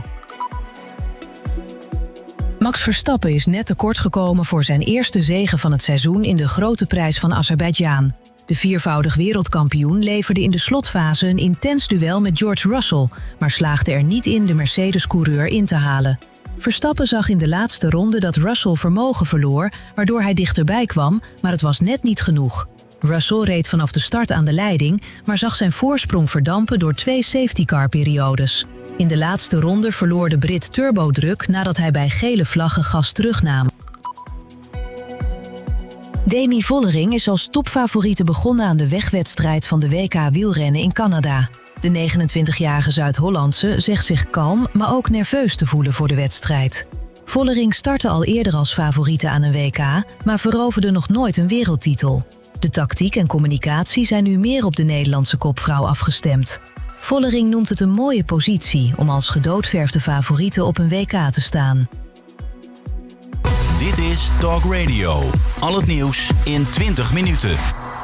Max Verstappen is net tekort gekomen voor zijn eerste zege van het seizoen in de Grote Prijs van Azerbeidzjan. De viervoudig wereldkampioen leverde in de slotfase een intens duel met George Russell, maar slaagde er niet in de Mercedes-coureur in te halen. Verstappen zag in de laatste ronde dat Russell vermogen verloor, waardoor hij dichterbij kwam, maar het was net niet genoeg. Russell reed vanaf de start aan de leiding, maar zag zijn voorsprong verdampen door twee safety-car-periodes. In de laatste ronde verloor de Brit turbodruk nadat hij bij gele vlaggen gas terugnam. Demi Vollering is als topfavoriete begonnen aan de wegwedstrijd van de W K wielrennen in Canada. De negenentwintigjarige Zuid-Hollandse zegt zich kalm, maar ook nerveus te voelen voor de wedstrijd. Vollering startte al eerder als favoriete aan een W K, maar veroverde nog nooit een wereldtitel. De tactiek en communicatie zijn nu meer op de Nederlandse kopvrouw afgestemd. Vollering noemt het een mooie positie om als gedoodverfde favoriete op een W K te staan. Dit is Talk Radio. Al het nieuws in twintig minuten.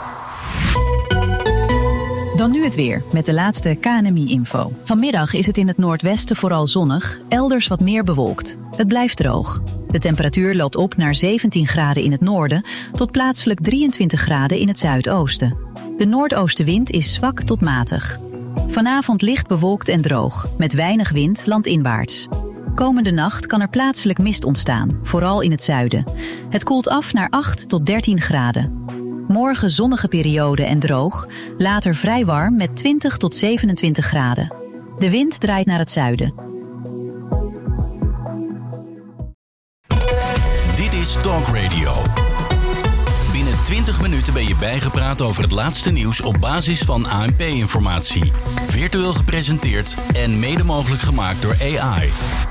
Dan nu het weer, met de laatste K N M I-info. Vanmiddag is het in het noordwesten vooral zonnig, elders wat meer bewolkt. Het blijft droog. De temperatuur loopt op naar zeventien graden in het noorden tot plaatselijk drieëntwintig graden in het zuidoosten. De noordoostenwind is zwak tot matig. Vanavond licht bewolkt en droog, met weinig wind landinwaarts. Komende nacht kan er plaatselijk mist ontstaan, vooral in het zuiden. Het koelt af naar acht tot dertien graden. Morgen zonnige periode en droog, later vrij warm met twintig tot zevenentwintig graden. De wind draait naar het zuiden. Talk Radio. Binnen twintig minuten ben je bijgepraat over het laatste nieuws op basis van A N P-informatie. Virtueel gepresenteerd en mede mogelijk gemaakt door A I.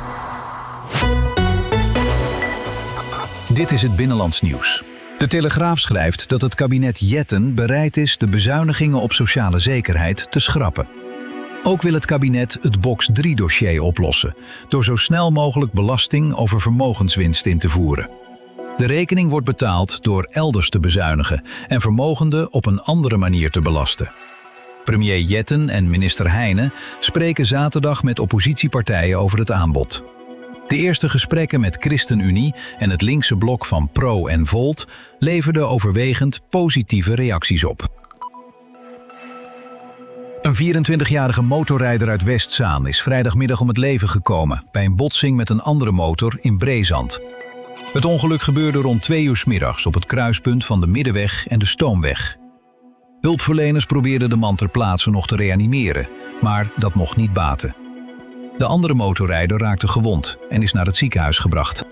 Dit is het Binnenlands nieuws. De Telegraaf schrijft dat het kabinet Jetten bereid is de bezuinigingen op sociale zekerheid te schrappen. Ook wil het kabinet het box drie dossier oplossen, door zo snel mogelijk belasting over vermogenswinst in te voeren. De rekening wordt betaald door elders te bezuinigen en vermogenden op een andere manier te belasten. Premier Jetten en minister Heijnen spreken zaterdag met oppositiepartijen over het aanbod. De eerste gesprekken met ChristenUnie en het linkse blok van Pro en Volt leverden overwegend positieve reacties op. Een vierentwintigjarige motorrijder uit Westzaan is vrijdagmiddag om het leven gekomen bij een botsing met een andere motor in Breezand. Het ongeluk gebeurde rond twee uur 's middags op het kruispunt van de Middenweg en de Stoomweg. Hulpverleners probeerden de man ter plaatse nog te reanimeren, maar dat mocht niet baten. De andere motorrijder raakte gewond en is naar het ziekenhuis gebracht.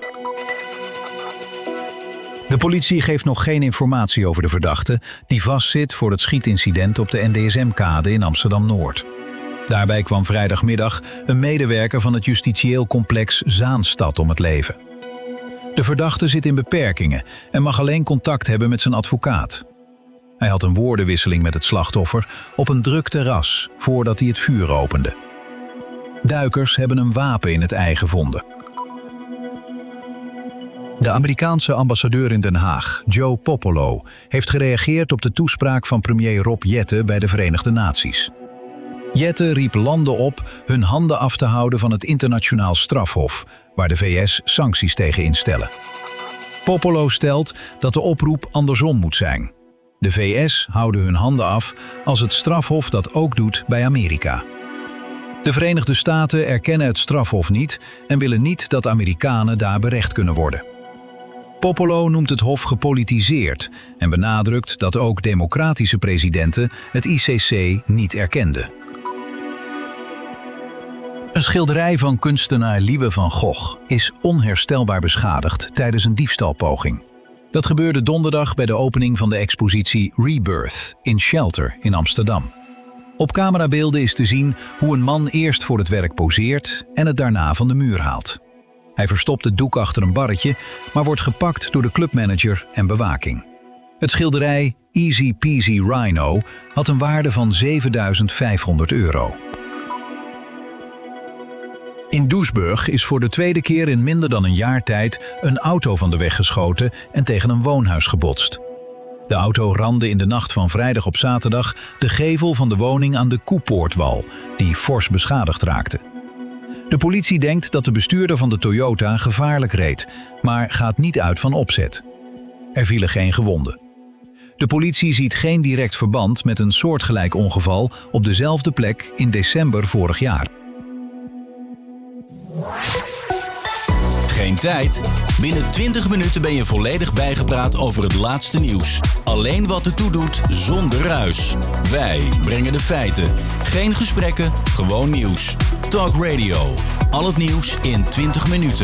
De politie geeft nog geen informatie over de verdachte die vastzit voor het schietincident op de N D S M-kade in Amsterdam-Noord. Daarbij kwam vrijdagmiddag een medewerker van het justitieel complex Zaanstad om het leven. De verdachte zit in beperkingen en mag alleen contact hebben met zijn advocaat. Hij had een woordenwisseling met het slachtoffer op een druk terras voordat hij het vuur opende. Duikers hebben een wapen in het ei gevonden. De Amerikaanse ambassadeur in Den Haag, Joe Popolo, heeft gereageerd op de toespraak van premier Rob Jetten bij de Verenigde Naties. Jetten riep landen op hun handen af te houden van het internationaal strafhof, waar de V S sancties tegen instellen. Popolo stelt dat de oproep andersom moet zijn. De V S houden hun handen af als het strafhof dat ook doet bij Amerika. De Verenigde Staten erkennen het strafhof niet en willen niet dat Amerikanen daar berecht kunnen worden. Popolo noemt het hof gepolitiseerd en benadrukt dat ook democratische presidenten het I C C niet erkenden. Een schilderij van kunstenaar Liewe van Gogh is onherstelbaar beschadigd tijdens een diefstalpoging. Dat gebeurde donderdag bij de opening van de expositie Rebirth in Shelter in Amsterdam. Op camerabeelden is te zien hoe een man eerst voor het werk poseert en het daarna van de muur haalt. Hij verstopt het doek achter een barretje, maar wordt gepakt door de clubmanager en bewaking. Het schilderij Easy Peasy Rhino had een waarde van zevenduizend vijfhonderd euro. In Doesburg is voor de tweede keer in minder dan een jaar tijd een auto van de weg geschoten en tegen een woonhuis gebotst. De auto ramde in de nacht van vrijdag op zaterdag de gevel van de woning aan de Koepoortwal, die fors beschadigd raakte. De politie denkt dat de bestuurder van de Toyota gevaarlijk reed, maar gaat niet uit van opzet. Er vielen geen gewonden. De politie ziet geen direct verband met een soortgelijk ongeval op dezelfde plek in december vorig jaar. Geen tijd? Binnen twintig minuten ben je volledig bijgepraat over het laatste nieuws. Alleen wat ertoe doet, zonder ruis. Wij brengen de feiten. Geen gesprekken, gewoon nieuws. Talk Radio. Al het nieuws in twintig minuten.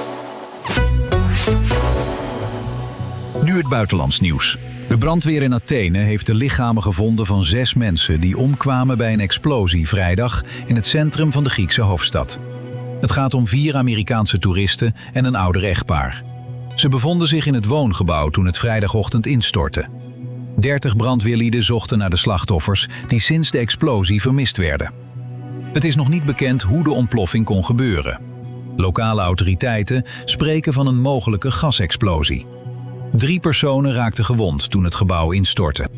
Nu het buitenlands nieuws. De brandweer in Athene heeft de lichamen gevonden van zes mensen die omkwamen bij een explosie vrijdag in het centrum van de Griekse hoofdstad. Het gaat om vier Amerikaanse toeristen en een ouder echtpaar. Ze bevonden zich in het woongebouw toen het vrijdagochtend instortte. dertig brandweerlieden zochten naar de slachtoffers die sinds de explosie vermist werden. Het is nog niet bekend hoe de ontploffing kon gebeuren. Lokale autoriteiten spreken van een mogelijke gasexplosie. Drie personen raakten gewond toen het gebouw instortte.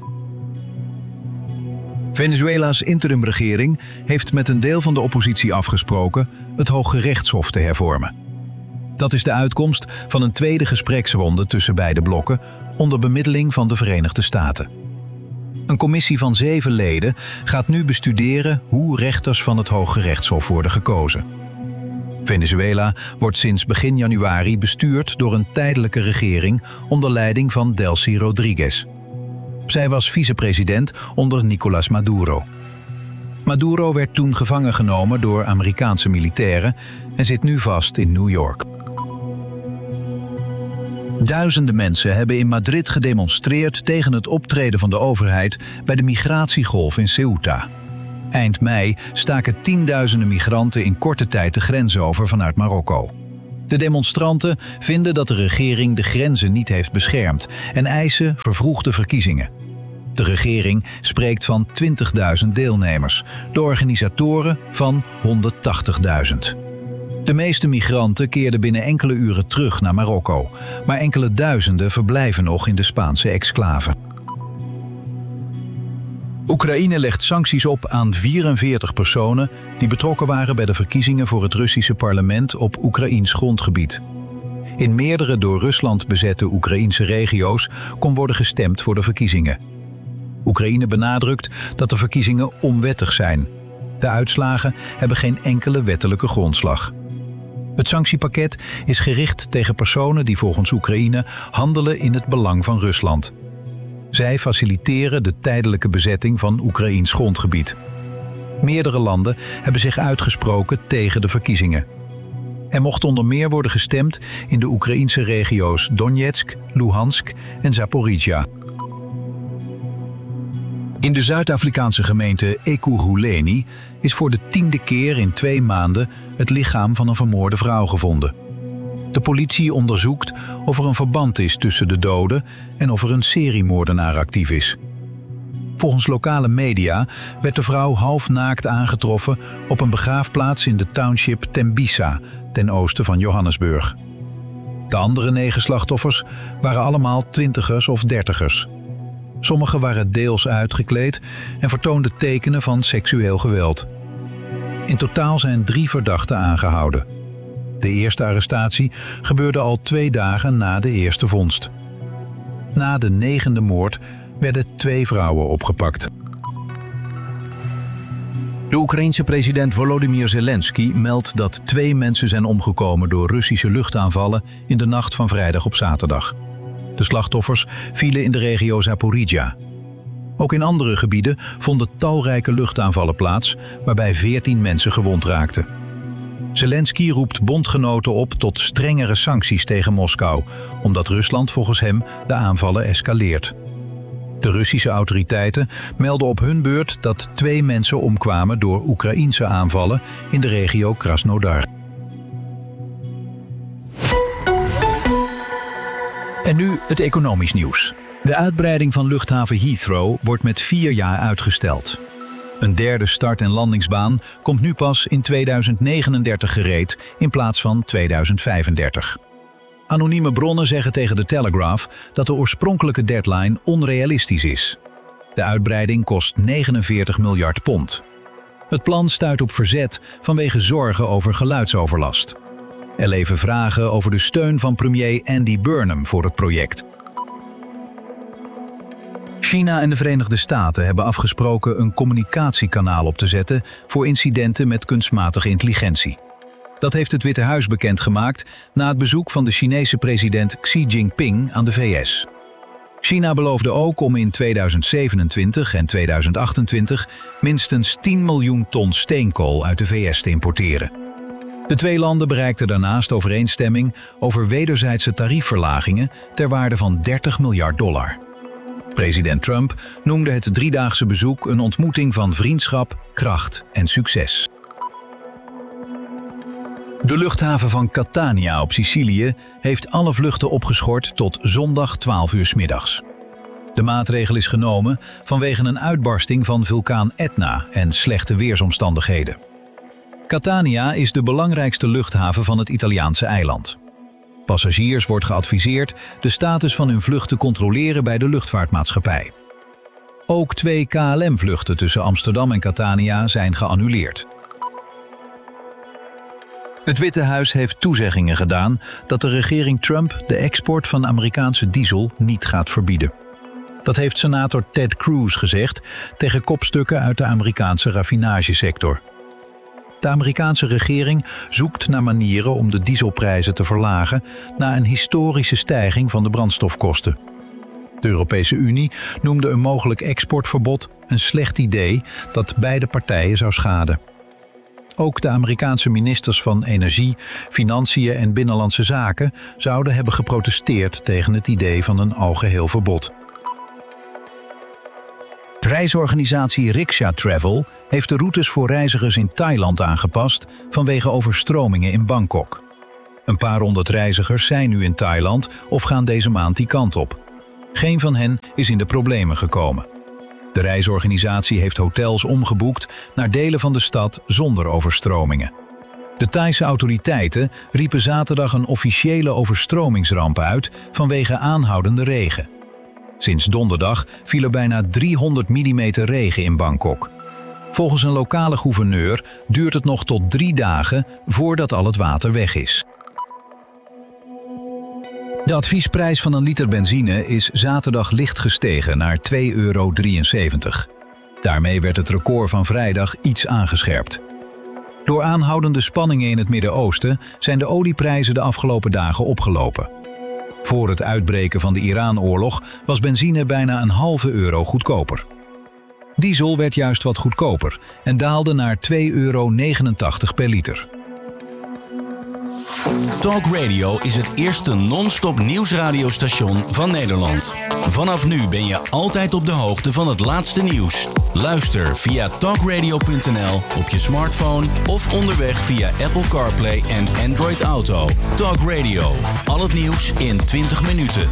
Venezuela's interimregering heeft met een deel van de oppositie afgesproken het Hooggerechtshof te hervormen. Dat is de uitkomst van een tweede gespreksronde tussen beide blokken onder bemiddeling van de Verenigde Staten. Een commissie van zeven leden gaat nu bestuderen hoe rechters van het Hooggerechtshof worden gekozen. Venezuela wordt sinds begin januari bestuurd door een tijdelijke regering onder leiding van Delcy Rodriguez. Zij was vicepresident onder Nicolás Maduro. Maduro werd toen gevangen genomen door Amerikaanse militairen en zit nu vast in New York. Duizenden mensen hebben in Madrid gedemonstreerd tegen het optreden van de overheid bij de migratiegolf in Ceuta. Eind mei staken tienduizenden migranten in korte tijd de grens over vanuit Marokko. De demonstranten vinden dat de regering de grenzen niet heeft beschermd en eisen vervroegde verkiezingen. De regering spreekt van twintigduizend deelnemers, de organisatoren van honderdtachtigduizend. De meeste migranten keerden binnen enkele uren terug naar Marokko, maar enkele duizenden verblijven nog in de Spaanse exclave. Oekraïne legt sancties op aan vierenveertig personen die betrokken waren bij de verkiezingen voor het Russische parlement op Oekraïns grondgebied. In meerdere door Rusland bezette Oekraïnse regio's kon worden gestemd voor de verkiezingen. Oekraïne benadrukt dat de verkiezingen onwettig zijn. De uitslagen hebben geen enkele wettelijke grondslag. Het sanctiepakket is gericht tegen personen die volgens Oekraïne handelen in het belang van Rusland. Zij faciliteren de tijdelijke bezetting van Oekraïns grondgebied. Meerdere landen hebben zich uitgesproken tegen de verkiezingen. Er mocht onder meer worden gestemd in de Oekraïnse regio's Donetsk, Luhansk en Zaporizhia. In de Zuid-Afrikaanse gemeente Ekurhuleni is voor de tiende keer in twee maanden het lichaam van een vermoorde vrouw gevonden. De politie onderzoekt of er een verband is tussen de doden en of er een seriemoordenaar actief is. Volgens lokale media werd de vrouw halfnaakt aangetroffen op een begraafplaats in de township Tembisa, ten oosten van Johannesburg. De andere negen slachtoffers waren allemaal twintigers of dertigers. Sommigen waren deels uitgekleed en vertoonden tekenen van seksueel geweld. In totaal zijn drie verdachten aangehouden. De eerste arrestatie gebeurde al twee dagen na de eerste vondst. Na de negende moord werden twee vrouwen opgepakt. De Oekraïense president Volodymyr Zelensky meldt dat twee mensen zijn omgekomen door Russische luchtaanvallen in de nacht van vrijdag op zaterdag. De slachtoffers vielen in de regio Zaporizhia. Ook in andere gebieden vonden talrijke luchtaanvallen plaats, waarbij veertien mensen gewond raakten. Zelensky roept bondgenoten op tot strengere sancties tegen Moskou, omdat Rusland volgens hem de aanvallen escaleert. De Russische autoriteiten melden op hun beurt dat twee mensen omkwamen door Oekraïense aanvallen in de regio Krasnodar. En nu het economisch nieuws. De uitbreiding van luchthaven Heathrow wordt met vier jaar uitgesteld. Een derde start- en landingsbaan komt nu pas in tweeduizend negenendertig gereed in plaats van tweeduizend vijfendertig. Anonieme bronnen zeggen tegen de Telegraph dat de oorspronkelijke deadline onrealistisch is. De uitbreiding kost negenenveertig miljard pond. Het plan stuit op verzet vanwege zorgen over geluidsoverlast. Er leven vragen over de steun van premier Andy Burnham voor het project. China en de Verenigde Staten hebben afgesproken een communicatiekanaal op te zetten voor incidenten met kunstmatige intelligentie. Dat heeft het Witte Huis bekendgemaakt na het bezoek van de Chinese president Xi Jinping aan de V S. China beloofde ook om in tweeduizend zevenentwintig en tweeduizend achtentwintig minstens tien miljoen ton steenkool uit de V S te importeren. De twee landen bereikten daarnaast overeenstemming over wederzijdse tariefverlagingen ter waarde van dertig miljard dollar. President Trump noemde het driedaagse bezoek een ontmoeting van vriendschap, kracht en succes. De luchthaven van Catania op Sicilië heeft alle vluchten opgeschort tot zondag twaalf uur 's middags. De maatregel is genomen vanwege een uitbarsting van vulkaan Etna en slechte weersomstandigheden. Catania is de belangrijkste luchthaven van het Italiaanse eiland. Passagiers wordt geadviseerd de status van hun vlucht te controleren bij de luchtvaartmaatschappij. Ook twee K L M-vluchten tussen Amsterdam en Catania zijn geannuleerd. Het Witte Huis heeft toezeggingen gedaan dat de regering Trump de export van Amerikaanse diesel niet gaat verbieden. Dat heeft senator Ted Cruz gezegd tegen kopstukken uit de Amerikaanse raffinagesector. De Amerikaanse regering zoekt naar manieren om de dieselprijzen te verlagen na een historische stijging van de brandstofkosten. De Europese Unie noemde een mogelijk exportverbod een slecht idee dat beide partijen zou schaden. Ook de Amerikaanse ministers van Energie, Financiën en Binnenlandse Zaken zouden hebben geprotesteerd tegen het idee van een algeheel verbod. Reisorganisatie Riksha Travel heeft de routes voor reizigers in Thailand aangepast vanwege overstromingen in Bangkok. Een paar honderd reizigers zijn nu in Thailand of gaan deze maand die kant op. Geen van hen is in de problemen gekomen. De reisorganisatie heeft hotels omgeboekt naar delen van de stad zonder overstromingen. De Thaise autoriteiten riepen zaterdag een officiële overstromingsramp uit vanwege aanhoudende regen. Sinds donderdag viel er bijna driehonderd millimeter regen in Bangkok. Volgens een lokale gouverneur duurt het nog tot drie dagen voordat al het water weg is. De adviesprijs van een liter benzine is zaterdag licht gestegen naar twee euro drieënzeventig. Daarmee werd het record van vrijdag iets aangescherpt. Door aanhoudende spanningen in het Midden-Oosten zijn de olieprijzen de afgelopen dagen opgelopen. Voor het uitbreken van de Iran-oorlog was benzine bijna een halve euro goedkoper. Diesel werd juist wat goedkoper en daalde naar twee euro negenentachtig per liter. Talk Radio is het eerste non-stop nieuwsradiostation van Nederland. Vanaf nu ben je altijd op de hoogte van het laatste nieuws. Luister via talkradio punt n l op je smartphone of onderweg via Apple CarPlay en Android Auto. Talk Radio. Al het nieuws in twintig minuten.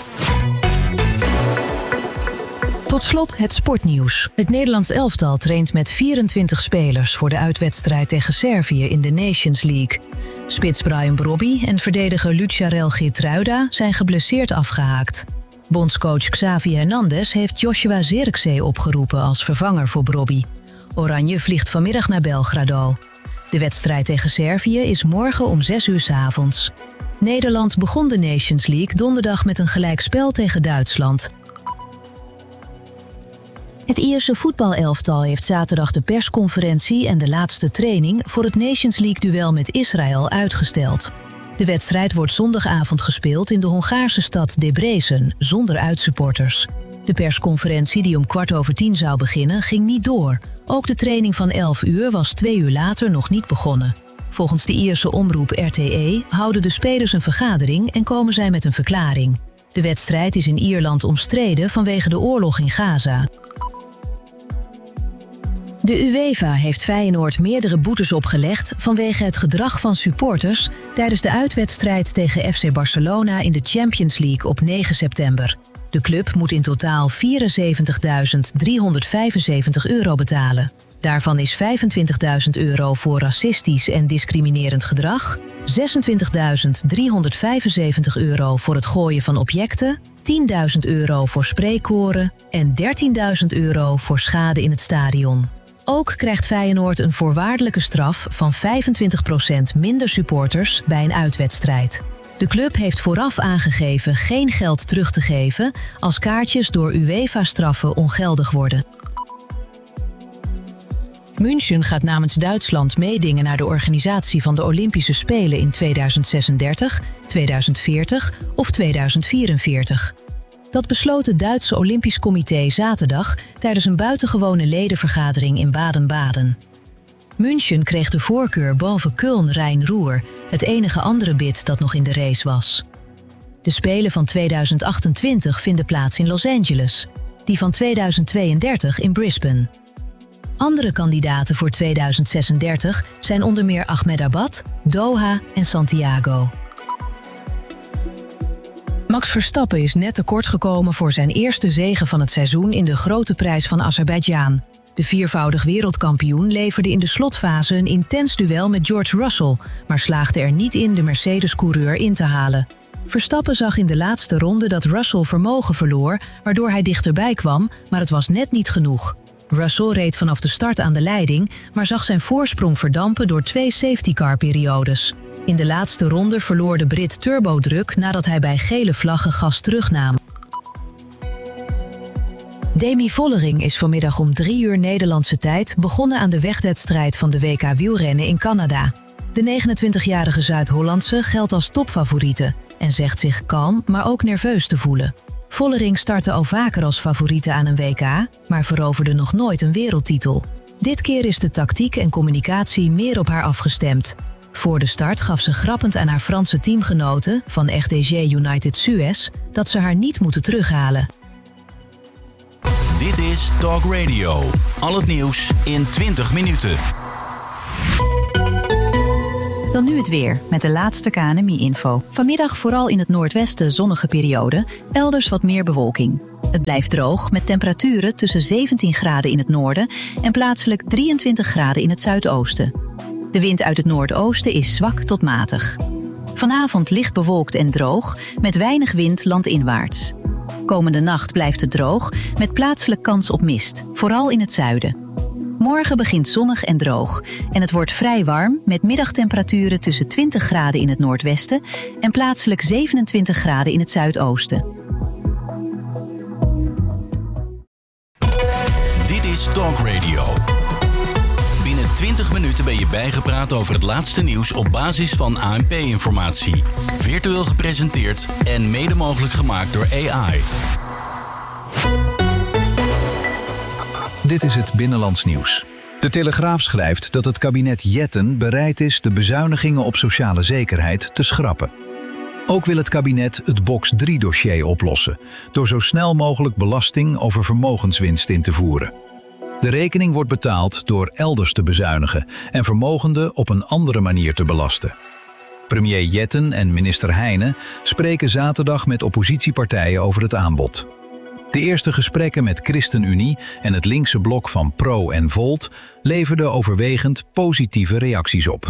Tot slot het sportnieuws. Het Nederlands elftal traint met vierentwintig spelers voor de uitwedstrijd tegen Servië in de Nations League. Spits Brian Brobby en verdediger Lucharel Geertruida zijn geblesseerd afgehaakt. Bondscoach Xavi Hernandez heeft Joshua Zirkzee opgeroepen als vervanger voor Brobby. Oranje vliegt vanmiddag naar Belgrado. De wedstrijd tegen Servië is morgen om zes uur 's avonds. Nederland begon de Nations League donderdag met een gelijkspel tegen Duitsland. Het Ierse voetbalelftal heeft zaterdag de persconferentie en de laatste training voor het Nations League-duel met Israël uitgesteld. De wedstrijd wordt zondagavond gespeeld in de Hongaarse stad Debrecen, zonder uitsupporters. De persconferentie die om kwart over tien zou beginnen, ging niet door. Ook de training van elf uur was twee uur later nog niet begonnen. Volgens de Ierse omroep R T E houden de spelers een vergadering en komen zij met een verklaring. De wedstrijd is in Ierland omstreden vanwege de oorlog in Gaza. De UEFA heeft Feyenoord meerdere boetes opgelegd vanwege het gedrag van supporters tijdens de uitwedstrijd tegen F C Barcelona in de Champions League op negen september. De club moet in totaal vierenzeventigduizend driehonderdvijfenzeventig euro betalen. Daarvan is vijfentwintigduizend euro voor racistisch en discriminerend gedrag, zesentwintigduizend driehonderdvijfenzeventig euro voor het gooien van objecten, tienduizend euro voor spreekkoren en dertienduizend euro voor schade in het stadion. Ook krijgt Feyenoord een voorwaardelijke straf van vijfentwintig procent minder supporters bij een uitwedstrijd. De club heeft vooraf aangegeven geen geld terug te geven als kaartjes door UEFA-straffen ongeldig worden. München gaat namens Duitsland meedingen naar de organisatie van de Olympische Spelen in tweeduizend zesendertig, tweeduizend veertig of tweeduizend vierenveertig. Dat besloot het Duitse Olympisch Comité zaterdag tijdens een buitengewone ledenvergadering in Baden-Baden. München kreeg de voorkeur boven Köln-Rhein-Ruhr, het enige andere bid dat nog in de race was. De Spelen van tweeduizend achtentwintig vinden plaats in Los Angeles, die van tweeduizend tweeëndertig in Brisbane. Andere kandidaten voor tweeduizend zesendertig zijn onder meer Ahmedabad, Doha en Santiago. Max Verstappen is net tekortgekomen voor zijn eerste zege van het seizoen in de Grote Prijs van Azerbeidzjan. De viervoudig wereldkampioen leverde in de slotfase een intens duel met George Russell, maar slaagde er niet in de Mercedes-coureur in te halen. Verstappen zag in de laatste ronde dat Russell vermogen verloor, waardoor hij dichterbij kwam, maar het was net niet genoeg. Russell reed vanaf de start aan de leiding, maar zag zijn voorsprong verdampen door twee safety-car-periodes. In de laatste ronde verloor de Brit turbodruk nadat hij bij gele vlaggen gas terugnam. Demi Vollering is vanmiddag om drie uur Nederlandse tijd begonnen aan de wegwedstrijd van de W K wielrennen in Canada. De negenentwintigjarige Zuid-Hollandse geldt als topfavoriete en zegt zich kalm, maar ook nerveus te voelen. Vollering startte al vaker als favoriete aan een W K, maar veroverde nog nooit een wereldtitel. Dit keer is de tactiek en communicatie meer op haar afgestemd. Voor de start gaf ze grappend aan haar Franse teamgenoten van F D G United Suez dat ze haar niet moeten terughalen. Dit is Talk Radio. Al het nieuws in twintig minuten. Dan nu het weer, met de laatste K N M I-info. Vanmiddag vooral in het noordwesten zonnige periode, elders wat meer bewolking. Het blijft droog, met temperaturen tussen zeventien graden in het noorden en plaatselijk drieëntwintig graden in het zuidoosten. De wind uit het noordoosten is zwak tot matig. Vanavond licht bewolkt en droog, met weinig wind landinwaarts. Komende nacht blijft het droog, met plaatselijk kans op mist, vooral in het zuiden. Morgen begint zonnig en droog en het wordt vrij warm met middagtemperaturen tussen twintig graden in het noordwesten en plaatselijk zevenentwintig graden in het zuidoosten. Dit is Talk Radio. Binnen twintig minuten ben je bijgepraat over het laatste nieuws op basis van A N P-informatie. Virtueel gepresenteerd en mede mogelijk gemaakt door A I. Dit is het Binnenlands nieuws. De Telegraaf schrijft dat het kabinet Jetten bereid is de bezuinigingen op sociale zekerheid te schrappen. Ook wil het kabinet het box drie dossier oplossen, door zo snel mogelijk belasting over vermogenswinst in te voeren. De rekening wordt betaald door elders te bezuinigen en vermogenden op een andere manier te belasten. Premier Jetten en minister Heijnen spreken zaterdag met oppositiepartijen over het aanbod. De eerste gesprekken met ChristenUnie en het linkse blok van Pro en Volt leverden overwegend positieve reacties op.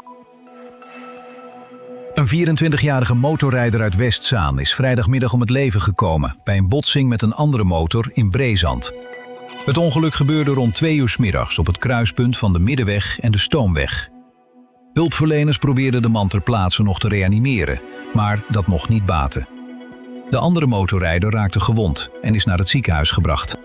Een vierentwintigjarige motorrijder uit Westzaan is vrijdagmiddag om het leven gekomen bij een botsing met een andere motor in Breezand. Het ongeluk gebeurde rond twee uur 's middags op het kruispunt van de Middenweg en de Stoomweg. Hulpverleners probeerden de man ter plaatse nog te reanimeren, maar dat mocht niet baten. De andere motorrijder raakte gewond en is naar het ziekenhuis gebracht.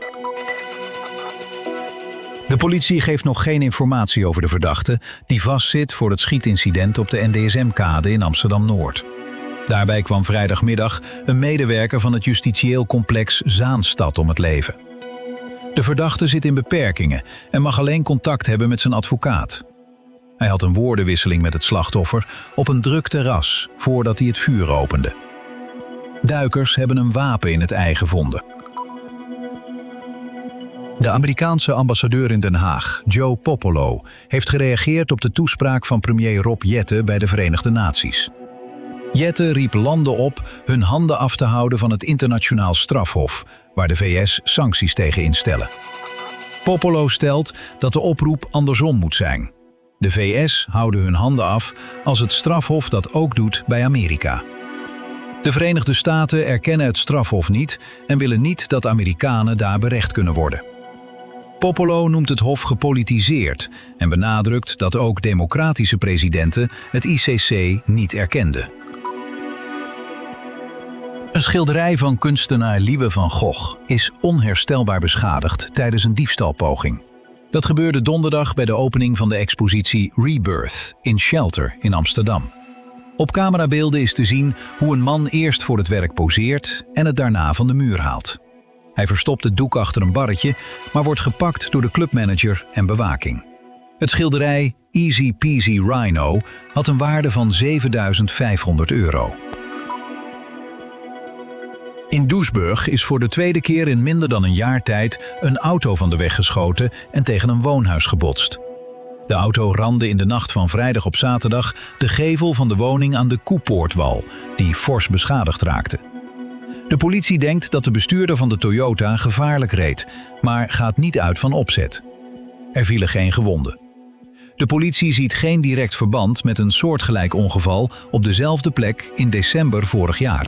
De politie geeft nog geen informatie over de verdachte die vastzit voor het schietincident op de N D S M-kade in Amsterdam-Noord. Daarbij kwam vrijdagmiddag een medewerker van het justitieel complex Zaanstad om het leven. De verdachte zit in beperkingen en mag alleen contact hebben met zijn advocaat. Hij had een woordenwisseling met het slachtoffer op een druk terras voordat hij het vuur opende. Duikers hebben een wapen in het ei gevonden. De Amerikaanse ambassadeur in Den Haag, Joe Popolo, heeft gereageerd op de toespraak van premier Rob Jetten bij de Verenigde Naties. Jetten riep landen op hun handen af te houden van het internationaal strafhof, waar de V S sancties tegen instellen. Popolo stelt dat de oproep andersom moet zijn. De V S houden hun handen af als het strafhof dat ook doet bij Amerika. De Verenigde Staten erkennen het strafhof niet en willen niet dat Amerikanen daar berecht kunnen worden. Popolo noemt het hof gepolitiseerd en benadrukt dat ook democratische presidenten het I C C niet erkenden. Een schilderij van kunstenaar Liewe van Gogh is onherstelbaar beschadigd tijdens een diefstalpoging. Dat gebeurde donderdag bij de opening van de expositie Rebirth in Shelter in Amsterdam. Op camerabeelden is te zien hoe een man eerst voor het werk poseert en het daarna van de muur haalt. Hij verstopt het doek achter een barretje, maar wordt gepakt door de clubmanager en bewaking. Het schilderij Easy Peasy Rhino had een waarde van zevenduizend vijfhonderd euro. In Doesburg is voor de tweede keer in minder dan een jaar tijd een auto van de weg geschoten en tegen een woonhuis gebotst. De auto ramde in de nacht van vrijdag op zaterdag de gevel van de woning aan de Koepoortwal, die fors beschadigd raakte. De politie denkt dat de bestuurder van de Toyota gevaarlijk reed, maar gaat niet uit van opzet. Er vielen geen gewonden. De politie ziet geen direct verband met een soortgelijk ongeval op dezelfde plek in december vorig jaar.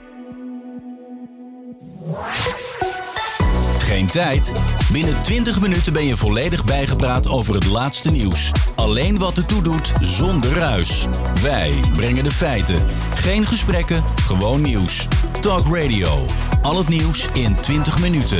Geen tijd? Binnen twintig minuten ben je volledig bijgepraat over het laatste nieuws. Alleen wat ertoe doet, zonder ruis. Wij brengen de feiten. Geen gesprekken, gewoon nieuws. Talk Radio. Al het nieuws in twintig minuten.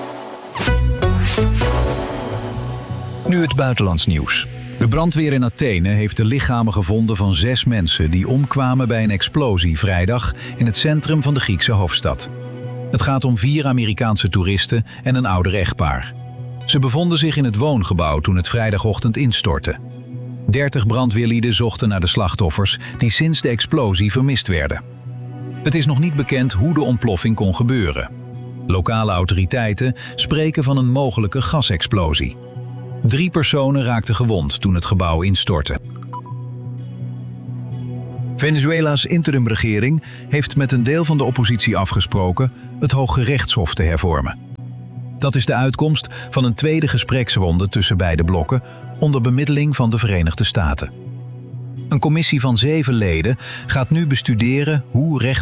Nu het buitenlands nieuws. De brandweer in Athene heeft de lichamen gevonden van zes mensen die omkwamen bij een explosie vrijdag in het centrum van de Griekse hoofdstad. Het gaat om vier Amerikaanse toeristen en een ouder echtpaar. Ze bevonden zich in het woongebouw toen het vrijdagochtend instortte. dertig brandweerlieden zochten naar de slachtoffers die sinds de explosie vermist werden. Het is nog niet bekend hoe de ontploffing kon gebeuren. Lokale autoriteiten spreken van een mogelijke gasexplosie. Drie personen raakten gewond toen het gebouw instortte. Venezuela's interimregering heeft met een deel van de oppositie afgesproken het Hooggerechtshof te hervormen. Dat is de uitkomst van een tweede gespreksronde tussen beide blokken onder bemiddeling van de Verenigde Staten. Een commissie van zeven leden gaat nu bestuderen hoe recht